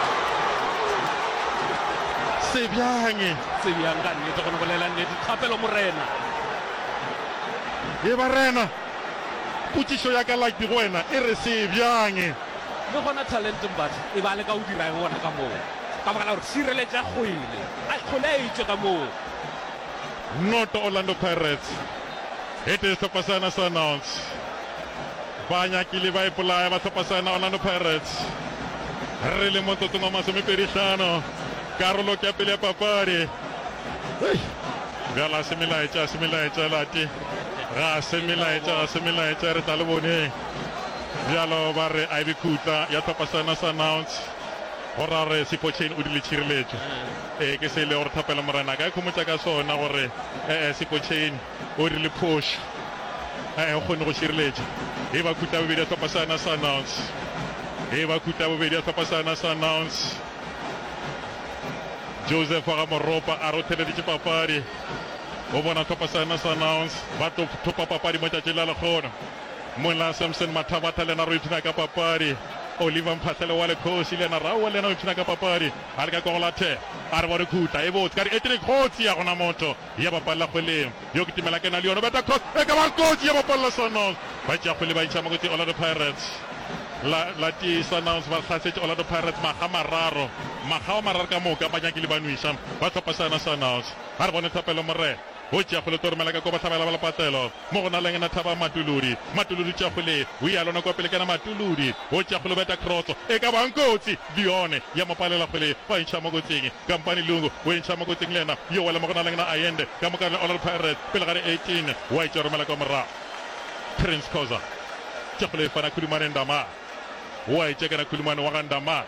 sebjange sebjang ka nnete go no bolela nnete thapelo morena e ba rena putsišo ya ka like go wena e re sebjange le gona talent mbatha e ba le ka o dira go bona ka moo ka baka la gore šireletša kgwele a kgole a itse ka moo not Orlando Pirates it is tlhopha sana Sundowns ba nyakile ba ipolaya ba tlhopha sana Orlando Pirates re le motsotsong wa masomepedi hlano karolo ke pele ya papadi bjala semelaetša semelaetša lati ga semelaetša ga semelaetša re tla le bone bjalo ba re a be khutla ya tlhopha sana Sundowns go ra re Sipho-Chain o dile tšhireletšo e ke se ile gore thapela morena ka e khomotša ka sona gore ee Sipho-Chain o rile push e o kgone go tšhireletša e ba khutla bobedi ya tlhopha sana Sundowns e ba khutla bobedi ya tlhopha sana Sundowns Joseph wa ga Moropa a rotheleditše papadi o bona tlhopha sana Sundowns ba thopa papadi mo tšatši la lekgono mola Samson Mathabatha le ena re ipshina ka papadi Oliver Mphahlele wa lekgoši le ena raoa le ena o ipshina ka papadi a le ka kogolate a re bore khutla e botse ka re etele kgotsi ya gona motho ya bapalela kgweleng yo ke timela ke na le yone beta cross e ka bang kotsi ya bapalela Sundowns ba tšea kgwele ba itšha mo kotsi Orlando Pirates la la ti Sundowns ba hlasetše Orlando Pirates maga mararo maga wa mararo ka moka ba nyakile ba nwiša ba tlhopha sana Sundowns a re bone thapelo morre o tšea kgole toromela ka ko ba tlhabela ba lepatelo mo go na leng ena thaba Matuludi Matuludi tšea kgole o ya lona kwa pele kena Matuludi o tšea kgole beta cross e ka bang kotsi Dione ya mopalela kgole ba ntšha mo kotsing Kampani Lungu o ntšha mo kotsing le ena yo wala mo go na leng ena Ayende ka moka le Orlando Pirates pele gare eighteen wa itša romela ka morago Prince Khoza tšea kgole e fana Khulumane Ndama wa itša kena Khulumane wa ga Ndama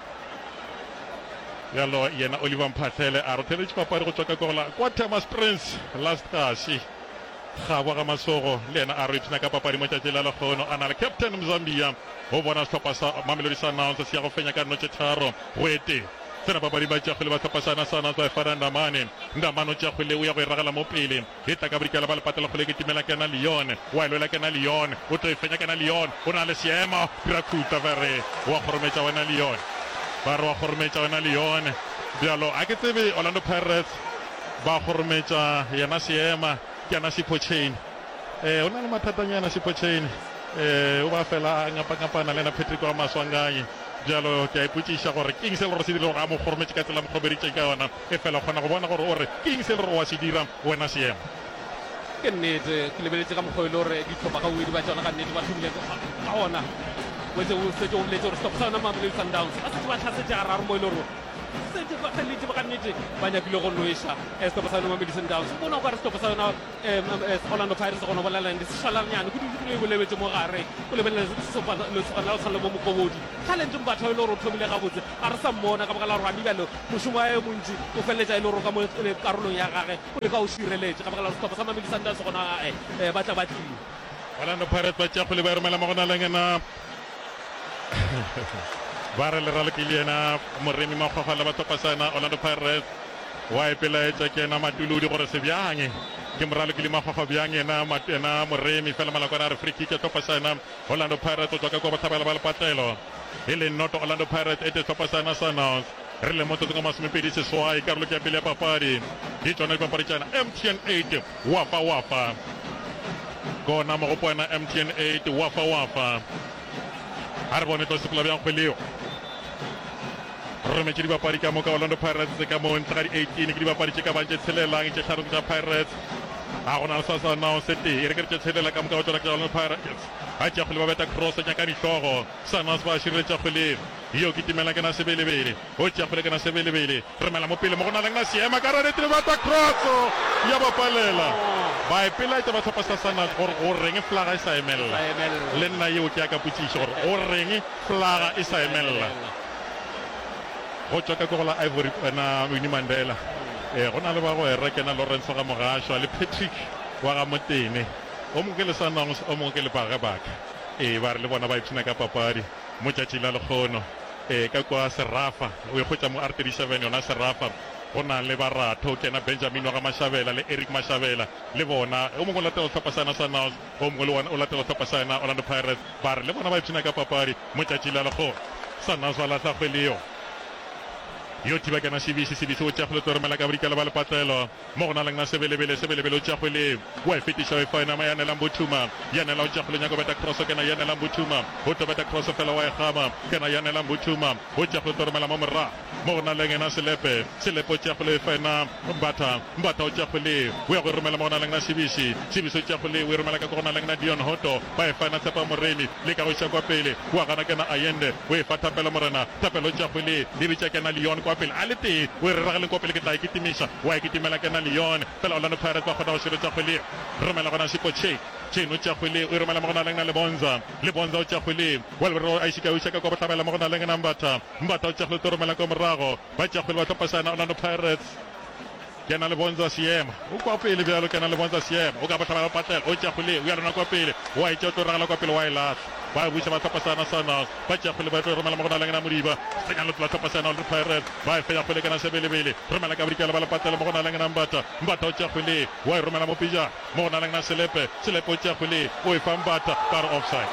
yalo yena Oliver Mphahlele a rotheletše papadi go tswa ka kogola kwa Thomas Prince last gasi ga boa ga masogo le yena a re ipshina ka papadi mo tšatši la lekgono a na le captain Mzambia go bona setlhopha sa Mamelodi Sundowns se ya go fenya ka nnotše tharo go ete tsena papadi ba tšakgole ba tlhopha sana Sundowns ba e fana Ndamane Ndamane o tšakgole o ya go e ragela mo pele e tla ka borikela ba lepatela kgole ke timela kena Leon wa e lwela kena Leon o tlo e fenya kena Leon o na le seemo dira khuta vere wa kgorometša wena Leon ba re wa kgorometša wena Leon bjalo a ke tsebe Orlando Pirates ba kgorometša yena seema ke ana Sipho Chain eh ona le mathatanyana Sipho Chain eh o ba fela ngapa ngapana le na Patrick wa Maswanganye jalo ke a iputsisha gore ke eng se le re se dilo ga mo gormetse ka tsela mo khoberitse ka yona e fela gona go bona gore o re ke eng se le re wa se dira wena se ema ke nnete ke lebeletse ka mokgwa e le gore ditlhopha ka wedi ba tsona ka nnete ba thomile ka ona wetse o setse o boletse gore stop sa yona Mamelodi Sundowns ba setse ba tlhasetse a raro mo e le gore setse ba feletse ba ka nnete ba nyakile go noesa stop sa yona Mamelodi Sundowns bona o ka re stop sa yona Orlando Pirates gona bolela ndi se shalanyane go di go lebetse mo gare go lebella le tsopana le tsopana o tshalla mo mokobodi talent mo batho e le gore o thomile ga botse a re sa mmona ka baka la gore a dibalo mošomo a e montsi o feletsa e le gore ka mo karolong ya gage o le ka o sireletse ka baka la gore stop sa Mamelodi Sundowns gona e ba tla ba tlile Orlando Pirates ba tša go le ba romela mo gona lengena ba re le ralekile ena moremi magwagwala ba topasana Orlando Pirates wa epelaetša ke ena matulodi gore se bjange ke moralekile magwagwa bjang ena ena moremi fela malakwana a re free kick ya topasana Orlando Pirates o tswa ka kwa botlhabela ba lepatlelo e leng noto Orlando Pirates e te topasana Sundowns re le motsotso ka masomepedi seswai karolo ke ya pele ya papadi di tsona dipapadi tšana M T N eight wafa wafa kona mo go poena M T N eight wafa wafa a re bone tlo sepela bjang kgweleo re metše dibapadi ka mo ka Orlando Pirates ka mo ntle ga di eighteen ke dibapadi tše ka bantše tshelelang tše tlharong tša Pirates a gona le sa Sundowns sete e re ke re tše tshelela ka mo ka go tswela ka Orlando Pirates a tša kgwele ba beta cross nyaka dihlogo Sundowns ba šireletša kgwele yo ke timela ke na sebelebele o tša kgwele ke na sebelebele re mela mo pele mo go na leng na seema ka rane tile bata cross ya bapalela ba epelaetša ba tlhopha sa Sundowns gore o reng flaga e sa emelela le nna yeo ke ya ka potsiša gore o reng flaga e sa emelela go tswa ka go la Ivory na Winnie Mandela eh go na le ba go re ke na Lawrence ga Mogasho le Patrick wa ga Motene o mongwe le Sundowns o mongwe le Bagabaka eh ba re le bona ba itsena ka papadi mo tšatši la lekgono eh ka kwa Serafa o e khotsa mo R thirty-seven yona Serafa go na le baratho kena Benjamin wa ga Mashabela le Eric Mashabela le bona o mongwe la tlo tlhopasana Sundowns o mongwe le ona o la tlo tlhopasana Orlando Pirates ba re le bona ba itsena ka papadi mo tšatši la lekgono Sundowns wa la tla kgweleo yo tiba kana sibisi sibisi o tšakgole toromela ka borikela ba lepatlelo mo go na leng na sebelebele sebelebele o tšakgole wa e fetiša o e faena ma yanelang bothuma yanela o tšakgole nyako beta cross kena yanelang bothuma o to beta cross fela wa e gama kena yanelang bothuma o tšakgole toromela mo morra mo go na leng ena selepe selepe o tšakgole e faena mbata mbata o tšakgole o ya go romela mo go na leng na sibisi sibisi o tšakgole o e romela ka go na leng na Dion Hoto ba e faena tsepa moremi le ka go tša kwa pele wa gana kena Ayende o e fa thapelo morena thapelo o tšakgole di bitša kena Leon kwa pele a le teng o re ragale kwa pele ke tla e ketimisha wa e ketimela kena Leon fela Orlando Pirates ba kgona go širetša kgwele romela gona Sipho Chain Chain o tša kgwele o e romela mo go na leng na Lebonza Lebonza o tša kgwele wa le ro a išika o išaka kwa botlhabela mo go na leng na Mbata Mbata o tša kgwele to romela kwa morago ba tša kgwele ba tlhopasana Orlando Pirates kena Lebonza siema o kwa pele bjalo kena Lebonza siema o ka botlhabela patela o tša kgwele o ya rona kwa pele wa e tša o tlo ragala kwa pele wa e latla ba buša ba tlhopasana Sundowns ba tša kgwele ba tlo romela mo go na leng na Modiba senyalo tla tlhopasana Orlando Pirates ba e fenya kgwele kana sebelebele romela ka borikela ba lepatela mo go na leng na Mbata Mbata o tša kgwele wa e romela mo pija mo go na leng na Selepe Selepe o tša kgwele o e fa Mbata ka re offside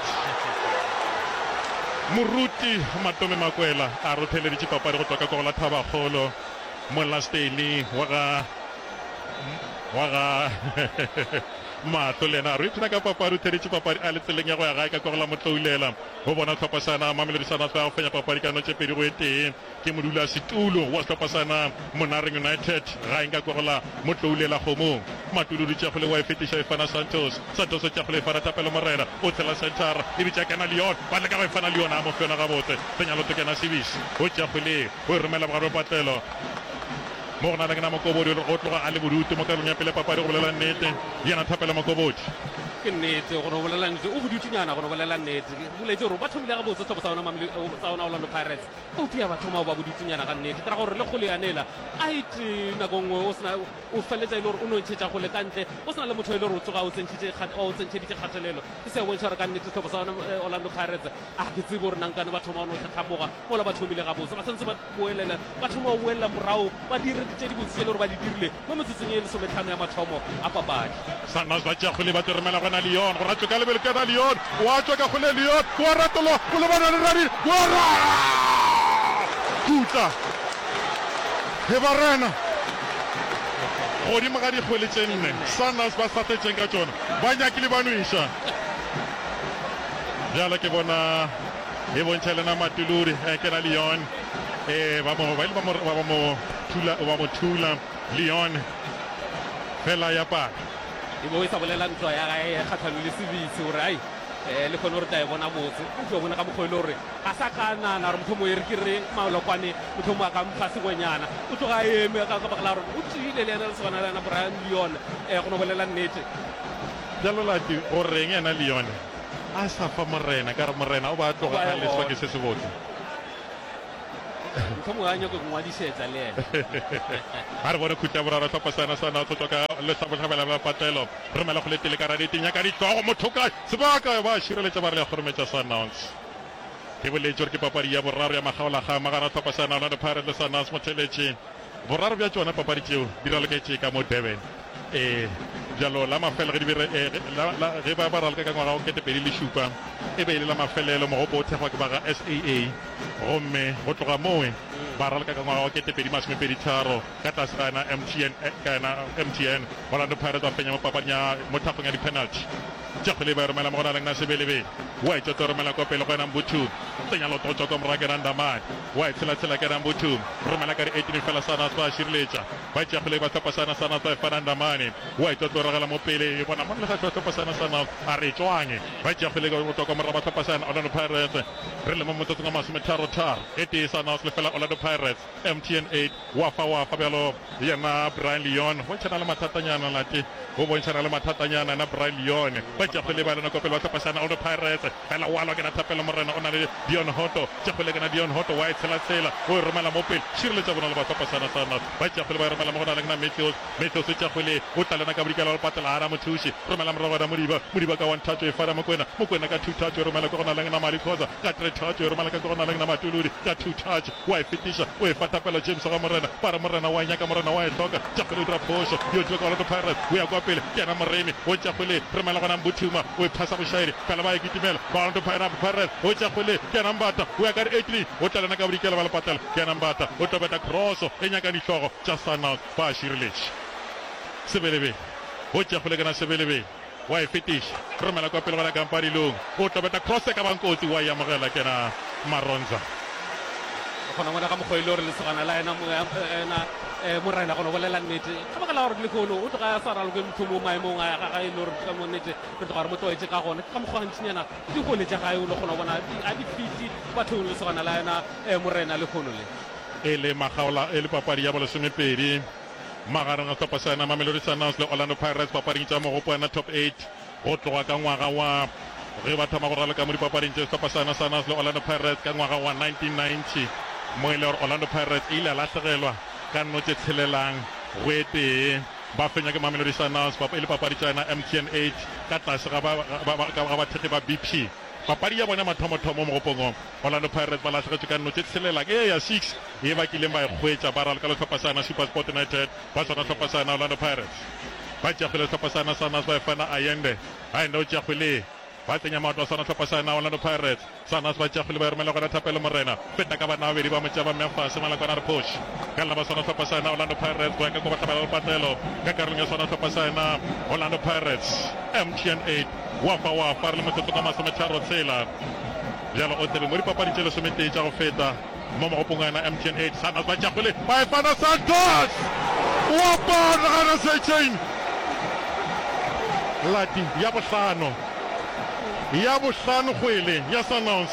moruti Matome Makwela a rotheleditše papadi go tswa ka go la Thabakgolo mo lasteni wa ga wa ga matlo le ena re tsena ka papadi theretše papadi a le tseleng ya go ya gae ka kogela motloulela go bona tlhopasana Mamelodi Sundowns ba go fenya papadi ka notše pedi go e teng ke modula setulo wa tlhopasana Monareng United gaeng ka kogela motloulela kgomong matulodi tša gole wa e fetiša e fana Santos Santos o tša gole e fana Thapelo Morena o tshela centara e bitša kena Leon ba le ka go e fana Leon a mo fiona gabotse senyalo to kena Sibisi o tša gole o e romela bogare patlelo mo go na leng na Mokobodi go tloga a le bodutu mo karolong ya pele papadi go bolela nnete yana Thapelo Mokobodi ke nnete gore o bolela nnete o bodutunyana gore o bolela nnete boletse gore ba thomile ga botse tlhopho sa ona Orlando Pirates o tia ba thoma ba bodutunyana ka nnete tara gore le kgole yanela a ite nako nngwe o sena o feletsa e le gore o no ntšhetša gole ka ntle o sena le motho e le gore o tsoga o tsentšheditše kgatelelo ke se bontšha gore ka nnete tlhopho sa ona Orlando Pirates a ke tsebe gore nankane ba thoma ono tlhatlhamoga mola ba thomile ga botse ba santse ba boelela ba thoma o boelela morago ba direditše dibotse le gore ba di dirile mo metsotsong e lesometlhano ya mathomo a papadi Sundowns ba tša gole ba tlo romela gona Leon go ratšwa ka lebele kena Leon wa tswa ka gole Leon wa ratolo go le bona le radi wa ra kutla he barena godimo ga dikgwele tse nne Sunrise ba startetseng ka tsona ba nyakile ba nwisha jalo ke bona e bontšha lena Matuluri ke na Leon eh ba mo ba ile ba mo ba mo thula ba mo thula Leon fela ya pa e bo isa bolela ntwa ya ga e kgatlhano le Sibisi o rai eh le khona re tla e bona botse o tlo bona ka mogwele hore ga sa kana na re motho mo e re ke re malokwane motho mo ka mpha segwenyana o tlo ga eme ka ka bakla re o tsile le ena le sona le na Brian Leon eh go no bolela nnete jalo la ti o reng ena Leon a sa fa morena ka re morena o ba tloga a le swa ke se se botse motho mo a nyako go ngwadisetsa le ena ha re bone khutla borara tlhopha sana sana o tloka le sa botlhabela ba patelo re mela go letele ka ra ditinya ka ditlogo motho ka sebaka ba shireletsa ba re ya gormetsa Sundowns ke boletse ke papadi ya boraro ya magaola ga magara tlhopha sana Orlando Pirates le Sundowns mo theletse boraro bja tsona papadi tseo di raloketse ka mo Durban eh jalo la mafelo re di la la re ba ba ralka ka ngwaga o kete pedi le shupa e be ile la mafelelo mo go botse go ke ba ga S A A gomme go tloga moe ba ralka ka ngwaga o kete pedi masome pedi tharo ka tlase kana M T N kana M T N Orlando Pirates ba fenya mo papanya mo thapong ya di penalty tja go le ba romela mo gona le nna sebelebe wa itse to romela ko pele go ena Mbutu tsenya lo totso ko mra ke randa man wa tsela tsela ke randa Mbutu romela ka di eighteen fela sana ba shirletsa ba tja go le ba tlopa sana sana ba fananda mane wa itse to regala mo pele bona mo le ga tlopa sana sana a re tswange ba tja go le go tloka mra ba tlopa sana Orlando Pirates re le mo mototso nga masome tharo tharo ete sana le fela Orlando Pirates M T N eight wa fa wa fa belo yena Brian Leon ho tshana le mathatanyana lati ho bontshana le mathatanyana na Brian Leon ba tja go le ba lena ko pele ba tlopa sana Orlando Pirates fela wa la ke na thapela morena ona le Dion Hoto tja go le kana Dion Hoto wa tsela tsela o romela mo pele shirletsa bona le ba tlopa sana sana ba tja go le ba romela mo gona le kana Matthews Matthews tja go le o tla lena ka bodikela le patela ara mothushi romela morogo da modiba modiba ka one touch e fara mo kwena mo kwena ka two touch romela ko gona le na mali khoza ka three touch romela ka gona le na Matuluri ka two touch wa fitisha o e fata pela James ga morena para morena wa nyaka morena wa e toka tja go le dra posho yo tlo ka le Pirates o ya kwa pele ke na moremi o tja go le romela gona Mbutuma o e phasa boshairi pela ba e kitimela ba ndo Pirates o tja go le ke na mbata o ya ka eighteen o tla lena ka bodikela ba le patela ke na mbata o tobeta cross e nyaka ditlogo tja sana ba shirlech sebelebe o tja go le kana sebelebe wa e fetish romela kwa pele gona kampari long o tobeta cross ka bankotsi wa ya mogela ke na Maronza khona ngwana ka mogwele re le segana la ena mo ena eh morena go no bolela nnete ka baka la gore le khono o tloga sa ralo ke motho mo maemong a ga ga e lore ka mo nnete re tloga re motoetse ka gone ka mogwa ntšinyana di gole tša gae o le gona bona a di fiti batho le segana la ena eh morena le khono le e le magaola e le papadi ya bolesomepedi magareng a tlhopha sana Mamelodi Sundowns le Orlando Pirates papading tša mogopo ena top eight go tloga ka ngwaga wa re ba thama go raleka mo dipapading tše tlhopha sana Sundowns le Orlando Pirates ka ngwaga wa nineteen ninety mo ile Orlando Pirates ile la tsegelwa ka no tse tselelang go ete ba fenya ke Mamelodi Sundowns papa ile papadi tsana M T N eight ka tlase ga ba ga ba thege ba B P papadi ya bona mathomo thomo mo gopong Orlando Pirates ba la tsegetsa ka no tse tselelang e ya six e ba kileng ba khwetsa ba rala ka le tlhopha sana Super Sport United ba tsona tlhopha sana Orlando Pirates ba tja go le tlhopha sana Sundowns ba fana Ayende ha ndo tja go le ba tsenya maoto a sana tlhopha sana Orlando Pirates Sundowns ba tja go le ba romela gona thapelo morena feta ka bana ba bedi ba mo tja ba Memphis mala kwana re push ka la ba sana tlhopha sana Orlando Pirates ba ka go ba tlhabela patelo ka karolo ya sana tlhopha sana Orlando Pirates M T N eight wa fa wa fa le motho ka masome tharo tsela jalo o tebe mo dipapadi tse le somete tja go feta mo mo gopongana M T N eight Sundowns ba tja go le ba fana Santos wa ba na se chain lati ya bohlano ya bohlano gwele ya Sundowns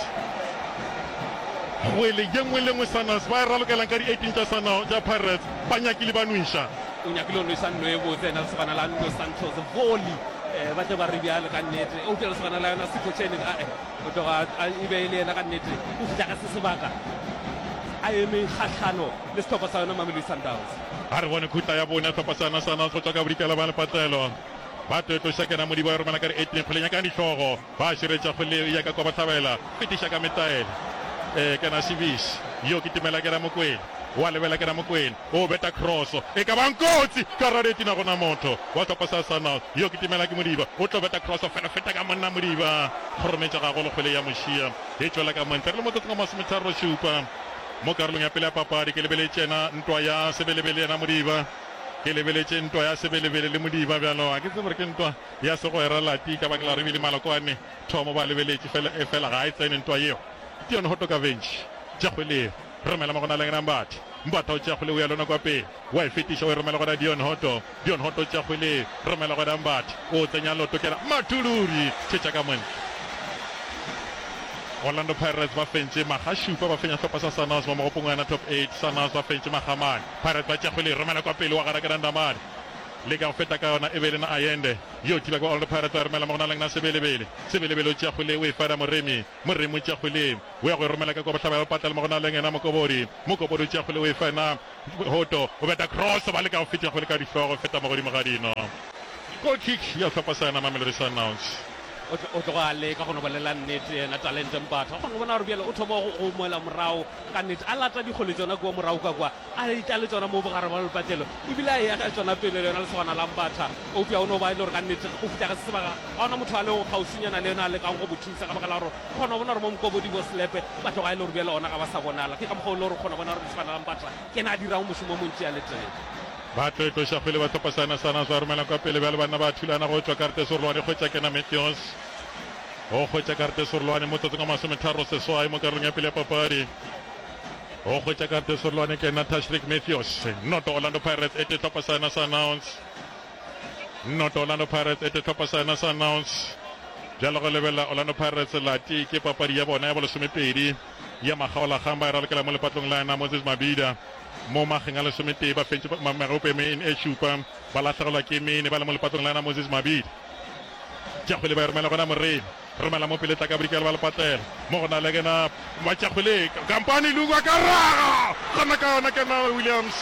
gwele ye nngwe le nngwe Sundowns ba ralokelang ka di eighteen tša Sundowns tša Pirates ba nyakile ba nwisha o nyakile no isa no e botse na se bana la no Santos volley eh ba tla ba re bjale ka nnete o tla se bana la yona se coachene a e o tloga e be ile na ka nnete o fitla ka se sebaka a eme kgatlhano le stop sa yona Mamelodi Sundowns a re bone khutla ya bona tlhopha sana Sundowns go tswa ka bodikela ba le patelo ba to shakena mo di ba romela ka di eighteen kgolenya ka ditlogo ba shiretsa go le ya ka kwa ba tlhabela fitisha ka metaele eh kana Sibish yo kitimela ke ra mokwena wa lebela ke ra mokwena o beta cross e ka bankotsi ka rareti na gona motho wa tlhopha sa Sundowns yo kitimela ke modiba o tlo beta cross fela feta ka monna modiba kgorometsa ga go le kgole ya moshia e tswela ka montle le motho ka masome tharo shupa mo karolong ya pele ya papadi ke lebele tsena ntwa ya sebelebele na modiba ke lebeletse ntwa ya sebelebele le modiba bjalo a ke tsebe gore ke ntwa ya segwera lati ka baka la re bile malokwane thomo ba lebeletse fela e fela ga e tsene ntwa eo ke yone hoto ka bench tša kgweleo romela magona leng nambat mbatha o tša kgwele o ya lona kwa pele wa e fetiša o e romela gona dion hoto dion hoto tša kgwele romela gona mbat o tsenya loto kela matuluri tšetša ka montle Orlando Pirates ba fentse magashupa ba fenya tlhopha sa Sunhouse mo mogopong ya top eight Sunhouse ba fentse magamane Pirates ba tša kgwele romela kwa pele wa gara ka ndamane le ka feta ka yona e be le na Ayende yo tiba kwa Orlando Pirates ba romela mogona leng na sebelebele sebelebele o tša kgwele o e fara moremi moremi o tša kgwele o ya go romela ka kwa batlaba ba patela mogona leng ena mokobodi mokobodi o tša kgwele o e fana hoto o beta cross ba le ka go feta kgwele ka dihlogo feta mogodimo ga dino goal kick ya tlhopha sana Mamelodi Sundowns o tloga le ka go no bolela nnete ena talente Mbatha go no bona gore bjale o thoma go moela morao ka nnete a lata dikgole tsona kwa morao ka kwa a itla le tsona mo bogare ba lepatlelo ebile a ya ka tsona pele le yona le segwana la Mbatha o pia o no ba ile gore ka nnete o fita ka sebaga ga ona motho a le go gausinyana le yona a le kang go bothusa ka baka la gore kgona bona gore mo mokobodi bo slepe batho ga ile gore bjale ona ga ba sa bonala ke ka mokgwa o le gore kgona bona gore segwana la Mbatha ke na a dirang mošomo montši a le teng ba tlo tloša kgwele ba tlhopasana sana ba romela kwa pele bjale banna ba thulana go tswa karte sorolwane kgwetša kena Matthews o kgwetša karte sorolwane mo tsatsing a masometharo seswai mo karolong ya pele ya papadi o kgwetša karte sorolwane ke na Tashrik Matthews not Orlando Pirates e te tlhopasana Sunhouse not Orlando Pirates e te tlhopasana Sunhouse bjalo go lebelela Orlando Pirates lati ke papadi ya bona ya bolesomepedi ya magaolagang ba e ralokela mo lepatlong la ena Moses Mabida mo mageng a lesometee ba fentse marope main e šupa ba latlhegelwa ke mene ba le mo lepatlong la ena Moses Mabida tša kgwele ba e romela gona moremi romela mo pele tla ka bodikela ba lepatela mo gona le kena ba tša kgwele kampane lungwa ka raga gona ka yona kena Williams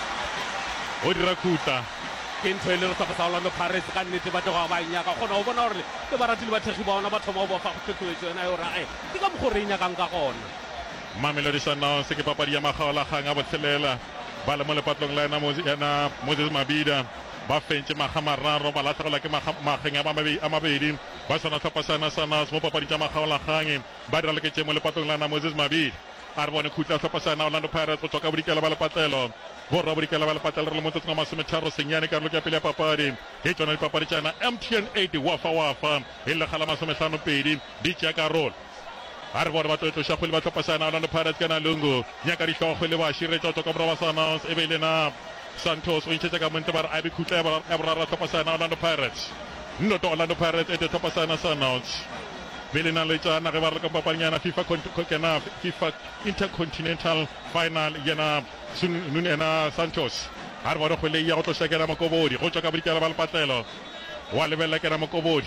o dira khutla ke ntho e le re tlhoka sa Orlando Pirates ka nnete ba tloga ba nyaka kgona go bona gore le ba ratile bathegi ba ona ba thoma go bofa go tlhotlholetso yona yore ae ke ka mokgwa re nyakang ka gona Mamelodi Sundowns ke papadi ya magaolagang a botlhelela ba le mo lepatlong la ena Moses Mabida ba fentse magamararo ba latlhegelwa ke mageng a mabedi ba sona tlhopasana Sunhouse mo papadi tša magaolagang ba dira leketse mo lepatlong la ena Moses Mabida a re bone khutla tlhopasana Orlando Pirates go tswa ka bodikela ba lepatlelo borra bodikela ba lepatlelo re le mo tsatsing a masometharo senyane karolo ke ya pele ya papadi ke tsona dipapadi tšana M T N eight wafa wafa e legala masomehlano pedi di tšea karolo a re bone ba tloetloša kgwele ba tlhopasana Orlando Pirates ka na lungu nyaka dihlogo kgwele ba širetša tswa ka borwa ba Sunhouse e be le na Santos o intšhetša ka montle ba re a be khutla ya borara tlhopasana Orlando Pirates nnoto Orlando Pirates e te tlhopasana Sunhouse be le na le tšana ge ba re ka papadinyana FIFA kena FIFA Intercontinental Final yena nun ena Santos a re bone kgwele ya go tloša kena mokobodi go tswa ka bodikela ba lepatlelo wa lebelela kena mokobodi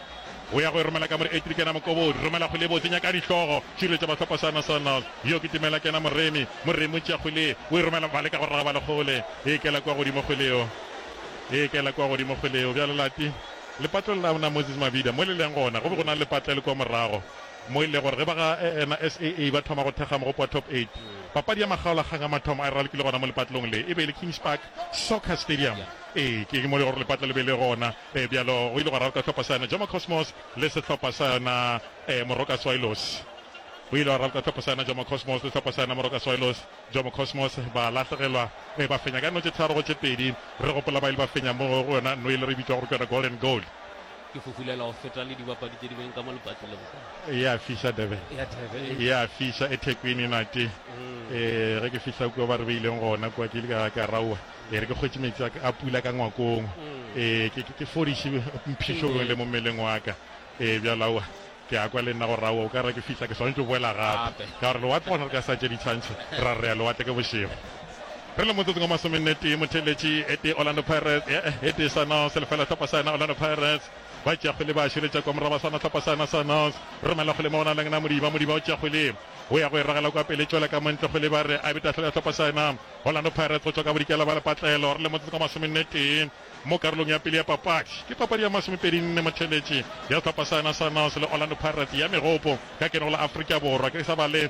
o ya go romela ka more eight kena mokobodi romela kgwele bo tsenya ka dihlogo širetša ba tlhopasana Sunhouse yo ke timela kena moremi moremi tša kgwele o e romela ba le ka go raga ba legole e kela kwa godimo kgweleo e kela kwa godimo kgweleo bjalo lati lepatlelo la ona Moses Mabida mo le leng gona go be go na lepatlelo kwa morago mo ile gore ge ba ga ena S A A ba thoma go thega mogopo wa top eight papadi ya magaolagang a mathomo a e ralokile gona mo lepatlong le e be le Kings Park Soccer Stadium ee ke mo le gore lepatlelo le be le gona e bjalo go ile go raloka tlhopasana Jomo Cosmos le setlhophasana Moroka Swallows o ile wa raloka tlhophasana Jomo Cosmos le tlhophasana Moroka Swallows Jomo Cosmos ba latlhegelwa e ba fenya ka no tše tharo go tše pedi re gopola ba ile ba fenya mo go yona no ile re bitswa gore ke yona golden goal ke fofulela go feta le dibapadi tše di beng ka mo lepatlelong ya fisa Durban ya fisa eThekwini nate eh re ke fisa kwa ba re beileng gona kwa ke ile ka ka raua e re ke kgwetse metsi a pula ka ngwakong eh ke ke fodiše mphišo le mo mmeleng wa ka eh bjalawa ke a kwa le nna go raua o ka re ke fisa ke swantse go boela gape ka gore lewatle gona re ka sa tše ditshwantsho ra re ya lewatle ke bošego re le motsotsong wa masomennete motheletši ete Orlando Pirates ete Sunhouse le fela tlhopasana Orlando Pirates ba tšea kgwele ba širetša kwa moraba sana tlhopasana Sunhouse romela kgwele mo gona leng na modiba modiba o tšea kgwele o ya go e ragela kwa pele tšwela ka montle kgwele ba re a betatlhela tlhopasana Orlando Pirates go tswa ka bodikela ba lepatlelo re le motsotsong wa masomennete mo karolong ya pele ya papadi ke papadi ya masomepedi nne motheletši ya tlhopasana Sunhouse le Orlando Pirates ya megopo ka keno la Afrika Borwa ke sa ba le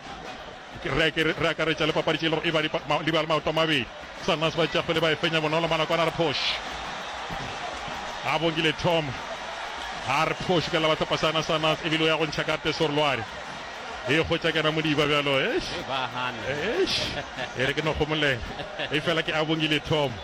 re akaretša le papadi tše le gore e ba le maoto a mabedi Sunhouse ba tšea kgwele ba e fenya bonolo manakwana re phoš a bongile Tom a re phoš ka la ba tlhopasana Sunhouse ebile o ya go ntšha karte sorolwane e kgwetša kena modiba bjalo e re ke no kgomolela e fela ke a bongile Tom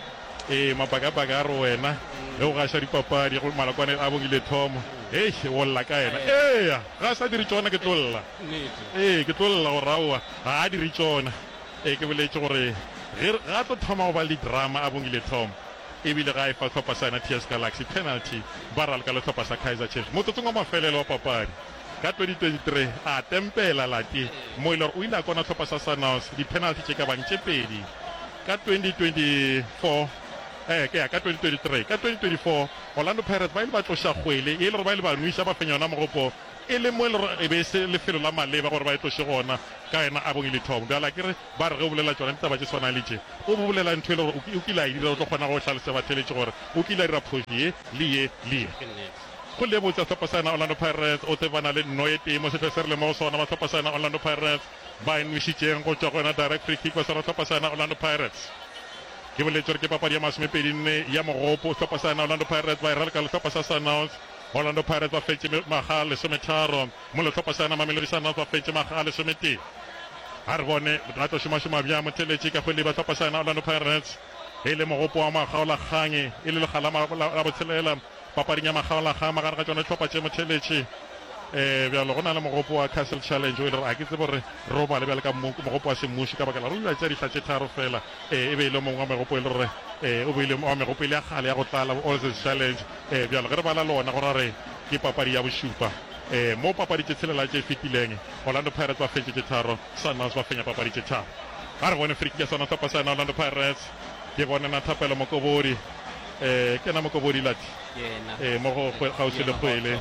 e mapaka-paka a re wena le go gaša dipapadi go malakwane a bongile thomo e o lla ka ena eya ga sa dire tsona ke tlolla ee ke tlolla go raoa ga a dire tsona e ke boletse gore ga tlo thoma go ba le drama a bongile thomo ebile ga e fa tlhopha sana T S Galaxy penalty ba ralka le tlhopha sa Kaizer Chiefs motsotsong wa mafelelo wa papadi ka twenty twenty-three a tempela lati mo ile o ile a kona tlhopha sa Sunhouse di-penalty tse ka bang tse pedi ka twenty twenty-four eh ke ya ka twenty twenty-three ka twenty twenty-four Orlando Pirates ba ile ba tlosha kgwele e le gore ba ile ba nuisa ba fenya yona mogopo e le mo e be se lefelo la maleba gore ba e tloshe gona ka ena a bongile thomo bjala ke re ba re ge o bolela tsona ditaba tse tshwana le tse o bo bolela ntho e le gore o kile a e dira o tlo kgona go tlhalose batheletše gore o kile a dira phosi ye le ye le ye go le botsa tlhopha sana Orlando Pirates o tsebana le nno e temo se se re le mo sona ba tlhopha sana Orlando Pirates ba nwisitseng go tswa gona direct free kick ba sa tlhopha sana Orlando Pirates ke boletse gore ke papadi ya masomepedi nne ya mogopo tlhopha sana Orlando Pirates ba e ralka le tlhopha sa Sunhouse Orlando Pirates ba fetse maga lesometharo mo le tlhopha sana Mamelodi Sundowns ba fetse maga lesomete a re bone ra tlo šomašoma bja motheletše ka kgwele ba tlhopha sana Orlando Pirates e le mogopo wa magaolakganye e le legala la botshelela papading ya magaolakgang magare ga tsone tlhopha tše motheletše um bjalo go na le mogopo wa Castle Challenge o e le gore a ke tse gore re o bale bjale ka mogopo wa semmuši ka baka la re dula tša dihla tše tharo fela um e be e le mongwe wa megopo e le gore um o beile wa megopo e le ya gale ya go tlala All Saints Challenge um bjalo ge re bala lona gore re ke papadi ya bošupa um mo papadi tše tshelela tše fetileng Orlando Pirates ba fetse tše tharo Sunhouse ba fenya papadi tše tharo ga re bone friki ya sona tlhopha sana Orlando Pirates ke bone na thapelo mokobodi um ke na mokobodi lati um mo go gausi le kgwele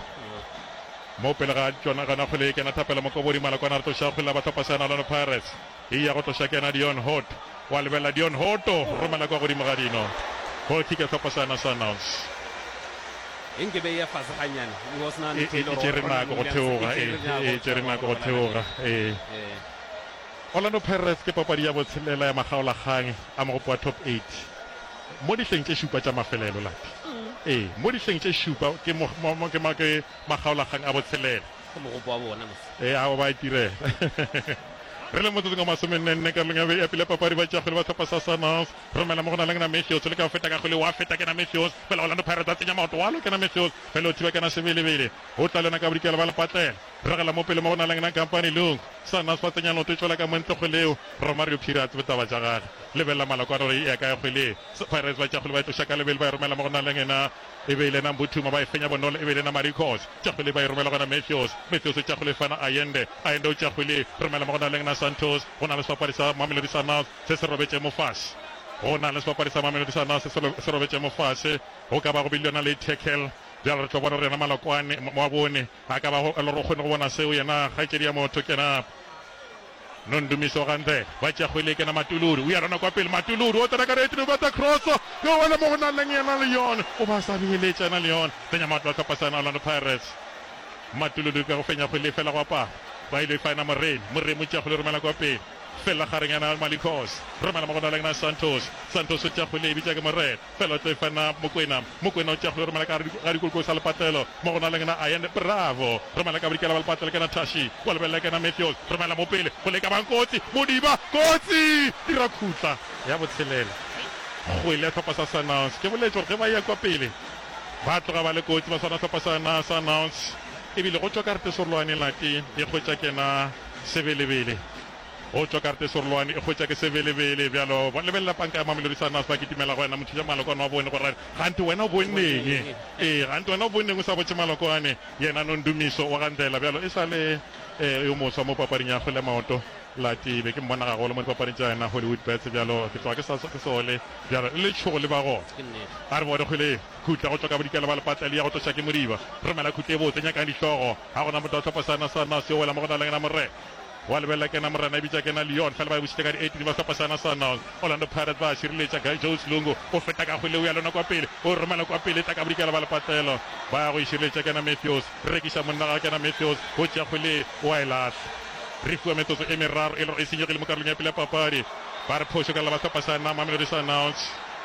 mo pele ga tsona gana kgwele ke na thapelo mokobodi malakwana re tloša kgwele ba tlhopha sana Orlando Pirates e ya go tloša kena Dion Hot wa lebella Dion Hoto romela kwa godimo ga dino go kika tlhopha sana Sunhouse Inge be ya fasaganyana e was na e tsere nako go theoga e tsere nako go theoga e Orlando Pirates ke papadi ya botshelela ya magaolakgang a mogopo wa top eight mo dihleng tše šupa tša mafelelo lati ee mo dihleng tše šupa ke magaolakgang a botshelela ee ao ba itirela re le motsotsong wa masomennenne ka leng ya pele papadi ba tšakgwele ba tlhopha sa Sunhouse romela mo go na leng na Matthews le ka go feta ka kgwele wa feta ke na Matthews fela Orlando Pirates a tsenya maoto wa lo ke na Matthews fela o thiba ke na sebelebele o tla lena ka bodikela ba lepatlela regela mo pele mo go na leng na Company Long Sunhouse ba tsenya loto e tswela ka montle kgweleo Romario Pirates betaba tša gage lebella malakwana gore e ya ka kgwele Pirates ba tšakgwele ba e tloša ka lebele ba e romela mo go na leng ena e be ile na Mbuthuma ba e fenya bonolo e be ile na Maricos tšakgwele ba e romela gona Matthews Matthews tšakgwele fana Ayende Ayende o tšakgwele romela mo go na leng na Santos go na le sepapadi sa Mamelodi Sundowns se se robetše mo fase go na le sepapadi sa Mamelodi Sundowns se robetše mo fase go ka ba go biliona le tackle bjalo re tlo bona re yena malakwane wa bone a ka ba le gore o kgone go bona seo yena kgaitsedi ya motho kena Nondumiso gante ba tšakgwele ke na Matuluri o ya rona kwa pele Matuluri o tsena ka retini ba tsa cross ke o bona mo go na leng yena le yone o ba sa beeletša na le yone tsenya matlo a tlhopha sana Orlando Pirates Matuluri ka go fenya kgwele fela go apa ba ile fana moreni moreni mo tšakgwele romela kwa pele fela gareng yana Malicos romela mo go na leng na Santos Santos o tšakgwele e bitša ke moreni fela o tlo fana Mokwena Mokwena o tšakgwele romela ka ga dikoloko sa lepatelo mo go na leng na Ayende Bravo romela ka bodikela ba lepatelo ke na Tashi wa lebelela ke na Matthews romela mo pele go leka bang kotsi Modiba kotsi dira khutla ya botshelela go ile tlhopha sa Sunhouse ke boletse gore ge ba ya kwa pele ba tloga ba le kotsi ba swana tlhopha sa Sunhouse ebile go tswa karte sorolwane lati e kgwetša ke na sebelebele go tswa karte sorolwane e kgwetša ke sebelebele bjalo ba lebelela panka ya Mamelodi Sundowns ba kitimela go wena motho ja malokwane wa bone gore gante wena o bonneng ee gante wena o bonneng o sa botse malokwane yena Nondumiso wa gantela bjalo e sa le yo moswa mo papading ya kgwele maoto lati be ke mmona gagolo mo dipapading tša yena Hollywood Bets bjalo ke tloga ke sole bjalo le tšhogo le ba gona a re bone kgwele khutla go tswa ka bodikela ba lepatla le ya go tloša ke Modiba romela khutle e botse nyakang dihlogo ga gona motho a tlhopha sana sana se o wela mo go na leng na morena wa lebelela ke na morena e bitša ke na Leon fela ba e bositse ka di-eighteen ba tlhopha sana sana Orlando Pirates ba šireletša Guy Jones Lungu o feta ka kgwele o ya lona kwa pele o romela kwa pele tla ka bodikela ba lepatlelo ba ya go e šireletša ke na Matthews rekiša monna ga ke na Matthews go tšea kgwele wa e latla re fiwa metsotso e meraro e le gore e senyegile mo karolong ya pele ya papadi ba re phoso ka lela ba tlhopha sana Mamelodi Sundowns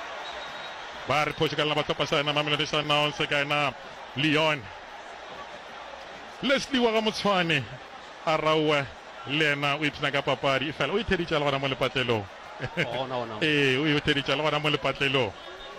ba re phoso ka lela ba tlhopha sana Mamelodi Sundowns ka ena Leon Leslie wa ga Motshwane a raue le ena o ipsena ka papadi fela o itheditša le gona mo lepatlelong ee o itheditša le gona mo lepatlelong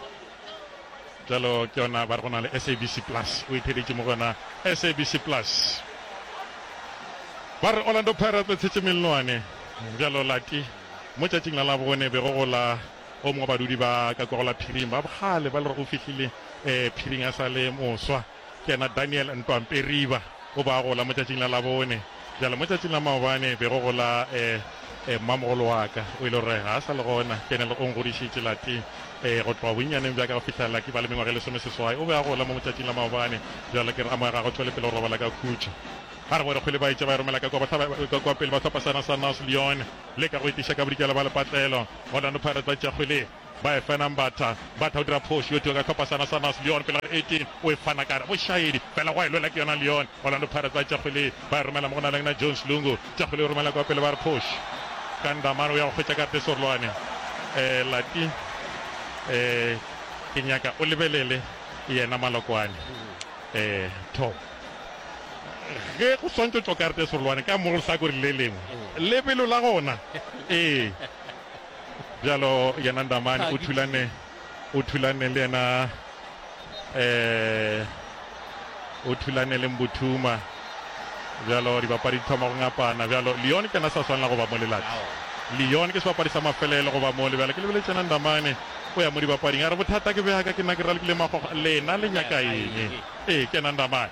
jalo ke yona ba re go na le S A B C plus o itheditse mo gona S A B C plus ba re Orlando Pirates ba tshetse melelwane jalo lati mo tšatšing la la bone be go gola o mongwe badudi ba ka kwa gola phiring ba bogale ba le re go fitlhile um phiring a sa le moswa ke ena Daniel Ntwamperiba o ba gola mo tšatšing la la bone jalo mo tšatšing la maobane be go gola um mmamogolo wa ka o ile gore ga a sa le gona ke ene le go ngodišitše lati um go tloa bonnyaneng bja ka go fitlhelela ke ba le mengwaga le some seswai o be a gola mo motšatšing la maobane jalo ke re amoga go tswele pele go robala ka khutšo ga re bone kgwele ba itse ba romela ka kwa pele ba tlhopasana sa Nas Leon le ka go itiša ka bodikela ba lepatlelo Orlando Pirates ba tša kgwele ba e fana Mbatha Mbatha o dira phoš yo tio ka tlhopasana sa Nas Leon pele eighteen o e fana kare bošaedi fela go a elela ke yona Leon Orlando Pirates ba tša kgwele ba e romela mo go na leng na Jones Lungu tša kgwele o romela kwa pele ba re phoš ka ndamano ya go kgwetša ka te sorlwane um lati um ke nyaka o lebelele yena Malokwane um Tom ge go swantse tswa karte sorlwane ka mo go sa gore le lengwe lebelo la gona ee bjalo yena Ndamane o thulane o thulane le yena um o thulane le Mbuthuma bjalo dibapadi di thoma go ngapana bjalo Leon ke na sa swanela go ba mo lelati Leon ke sebapadi sa mafelelo go ba mo le bjalo ke lebele tsena Ndamane o ya mo dibapading a re bothata ke beaka ke na ke ralekile magogo lena le nyaka eng ee ke na Ndamane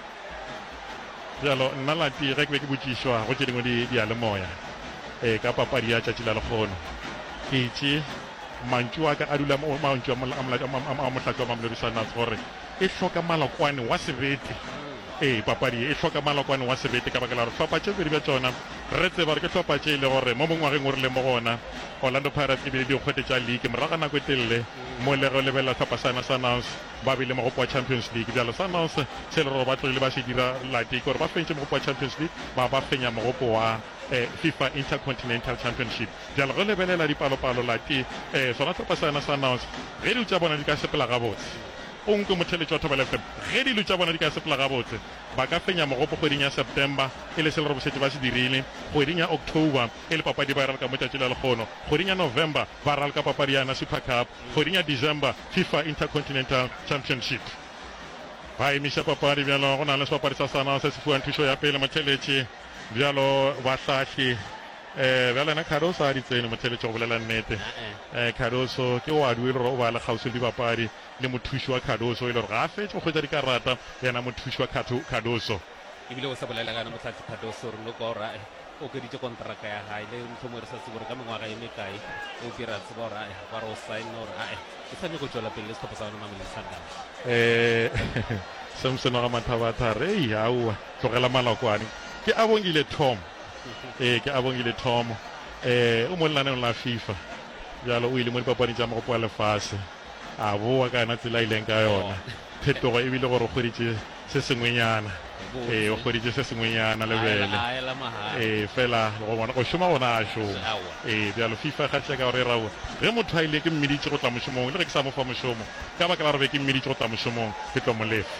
jalo nna lati ge ke be ke botšišwa go tše dingwe di a le moya um ka papadi ya tšatši la lekgono ke itše mantšu a ka a dula mantšu a mohlatswa wa mamolodisanats gore e hloka Malokwane wa sebete ee papadi e hloka Malokwane wa sebete ka baka la gore tlhopha tše pedi bja tšona re tseba re ke tlhopha tše e le gore mo mongwageng o rile mo gona Orlando Pirates e bile dikgwete tša league morago nako e telele mo le go lebelela tlhopha sana Sundowns ba bile mogopo wa Champions League bjalo Sundowns se le gore ba tlogile ba se dira lati gore ba fentše mogopo wa Champions League ba ba fenya mogopo wa FIFA Intercontinental Championship bjalo go lebelela dipalopalo lati um sona tlhopha sana Sundowns ge di tša bona di ka sepela gabotse o nke motheletši wa Thobela F M ge dilo tša bona di ka sepela gabotse ba ka fenya mogopo kgweding ya September e le se le re bošetše ba se dirile kgweding ya October e le papadi ba e ralka mo tšatši la lekgono kgweding ya November ba ralka papadi yana Super Cup kgweding ya December FIFA Intercontinental Championship ba emiša papadi bjalo go na le sepapadi sa sana se se fuang thušo ya pele motheletši bjalo bahlahli um bjalo ena Caruso a di tsene motheletši go bolela nnete um Caruso ke o adu e le gore o ba le kgausi le dibapadi le mothuši wa Caruso e le gore ga a fetse go kgwetsa dikarata yena mothuši wa Caruso ebile o sa bolela kana motlhatsi Caruso re lo ka ora o ke ditse kontraka ya hae le ntho mo re sa tsebore ka mengwaga e mekae o dira tseba ora e ba ro sign ora e e sa go tswela pele le setlhopha sa bona Mamelodi Sundowns um Samson wa Mathabatha re yaua tlogela Malokwane ke a bongile Tom ee ke a bongile Tom um o mo lenaneng la FIFA bjalo o ile mo dipapading tša mogopo wa lefase a boa ka yona tsela ileng ka yona phetogo e bile gore o kgweditše se sengwenyana ee o kgweditše se sengwenyana lebele ee fela go šoma gona a šoma ee bjalo FIFA ga tšeka gore e raua ge motho a ile ke mmeditše go tla mošomong le ge ke sa mo fa mošomo ka baka la gore be ke mmeditše go tla mošomong ke tlo molefa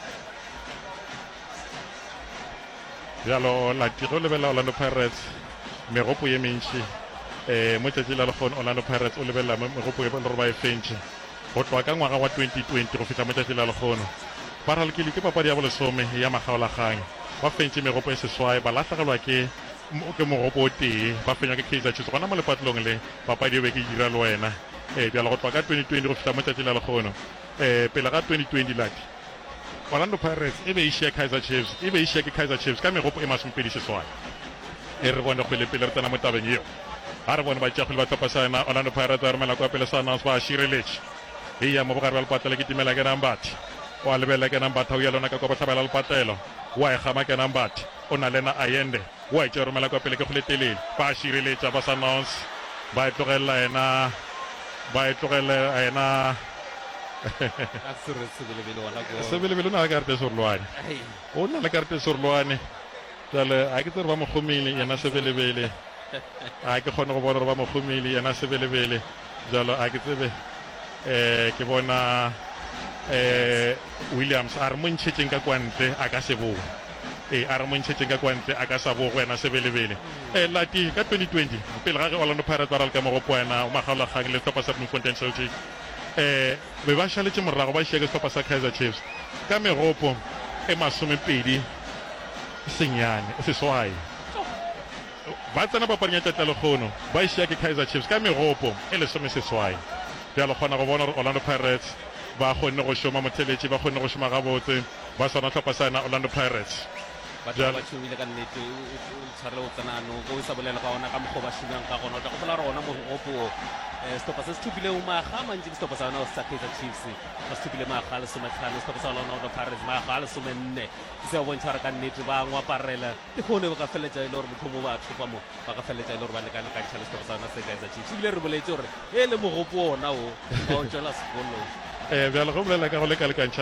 bjalo lati go lebelela Orlando Pirates megopo ye mentši um mo tšatši la lekgono Orlando Pirates o lebelela megopo e le gore ba e fentše go tloa ka ngwaga wa twenty twenty go fitlha mo tšatši la lekgono ba ralekile ke papadi ya bolesome ya makgaolakgang ba fentše megopo e seswai ba lahlagelwa ke ke mogopo o tee ba fenywa ke Kaizer Chiefs gona mo lepatlong le papadi e be ke dira le wena um bjalo go tloa ka twenty twenty go fitlha mo tšatši la lekgono um pele ga twenty twenty lati Orlando Pirates e be e šia Kaizer Chiefs e be e šia ke Kaizer Chiefs ka megopo e masomepedi seswai e re bone kgwele pele re tsena mo tabeng eo ga re bone ba tšea kgwele ba tlhopha sana Orlando Pirates ba romela kwa pele Sundowns ba šireletše e ya mo bogare ba lepatlelo ke timela ke Nambatha o a lebelela ke Nambatha o ya lona ka kwa botlhabela lepatlelo o a e gama ke Nambatha o na lena Ayende o a e tšea romela kwa pele ke kgwele telele ba šireletša ba Sundowns ba e tlogelela ena ba e tlogelela ena sebelebele o na le karete sorlwane o na le karete sorlwane jale a ke tsere ba mogomile yena sebelebele a ke kgone go bona gore ba mogomile yena sebelebele jalo a ke tsebe um ke bona um Williams a re mo ntšhetšeng ka kwantle a ka se bogo ee a re mo ntšhetšeng ka kwantle a ka sa bogo yena sebelebele um lati ka twenty twenty pele ga ge Orlando Pirates ba raleka mogopo wena o magaolakgang le setlhopha sa Bloemfontein Celtic eh be ba šaletše morago ba šia ke sehlopha sa Kaizer Chiefs ka megopo e masomepedi senyane seswai ba tsena papading ya tatlelekgono ba šia ke Kaizer Chiefs ka megopo e lesome seswai bjalo kgona go bona gore Orlando Pirates ba kgonne go šoma motheletši ba kgonne go šoma gabotse ba sona hlopha sana Orlando Pirates batho ba tshubile ka nnete o tshwarele o tsenano ko o sa bolela ka ona ka mokgwa ba shumang ka gona o tla gopola re ona mogopo sehlopha se se thupile maga mantsi ke sehlopha sa ona sa Kaizer Chiefs ba se thupile maga a lesometlhano sehlopha sa Orlando Pirates maga a lesomenne se a bontšha re ka nnete ba ngwaparela ke gone ba ka feletša e le gore motho mo ba thopa mo ba ka feletša e le gore ba lekane-kantšha le sehlopha sa ona se Kaizer Chiefs ebile re boletse gore e le mogopo ona o ba o tšwela sekolong eh bjalo go bolela ka go lekalekantšha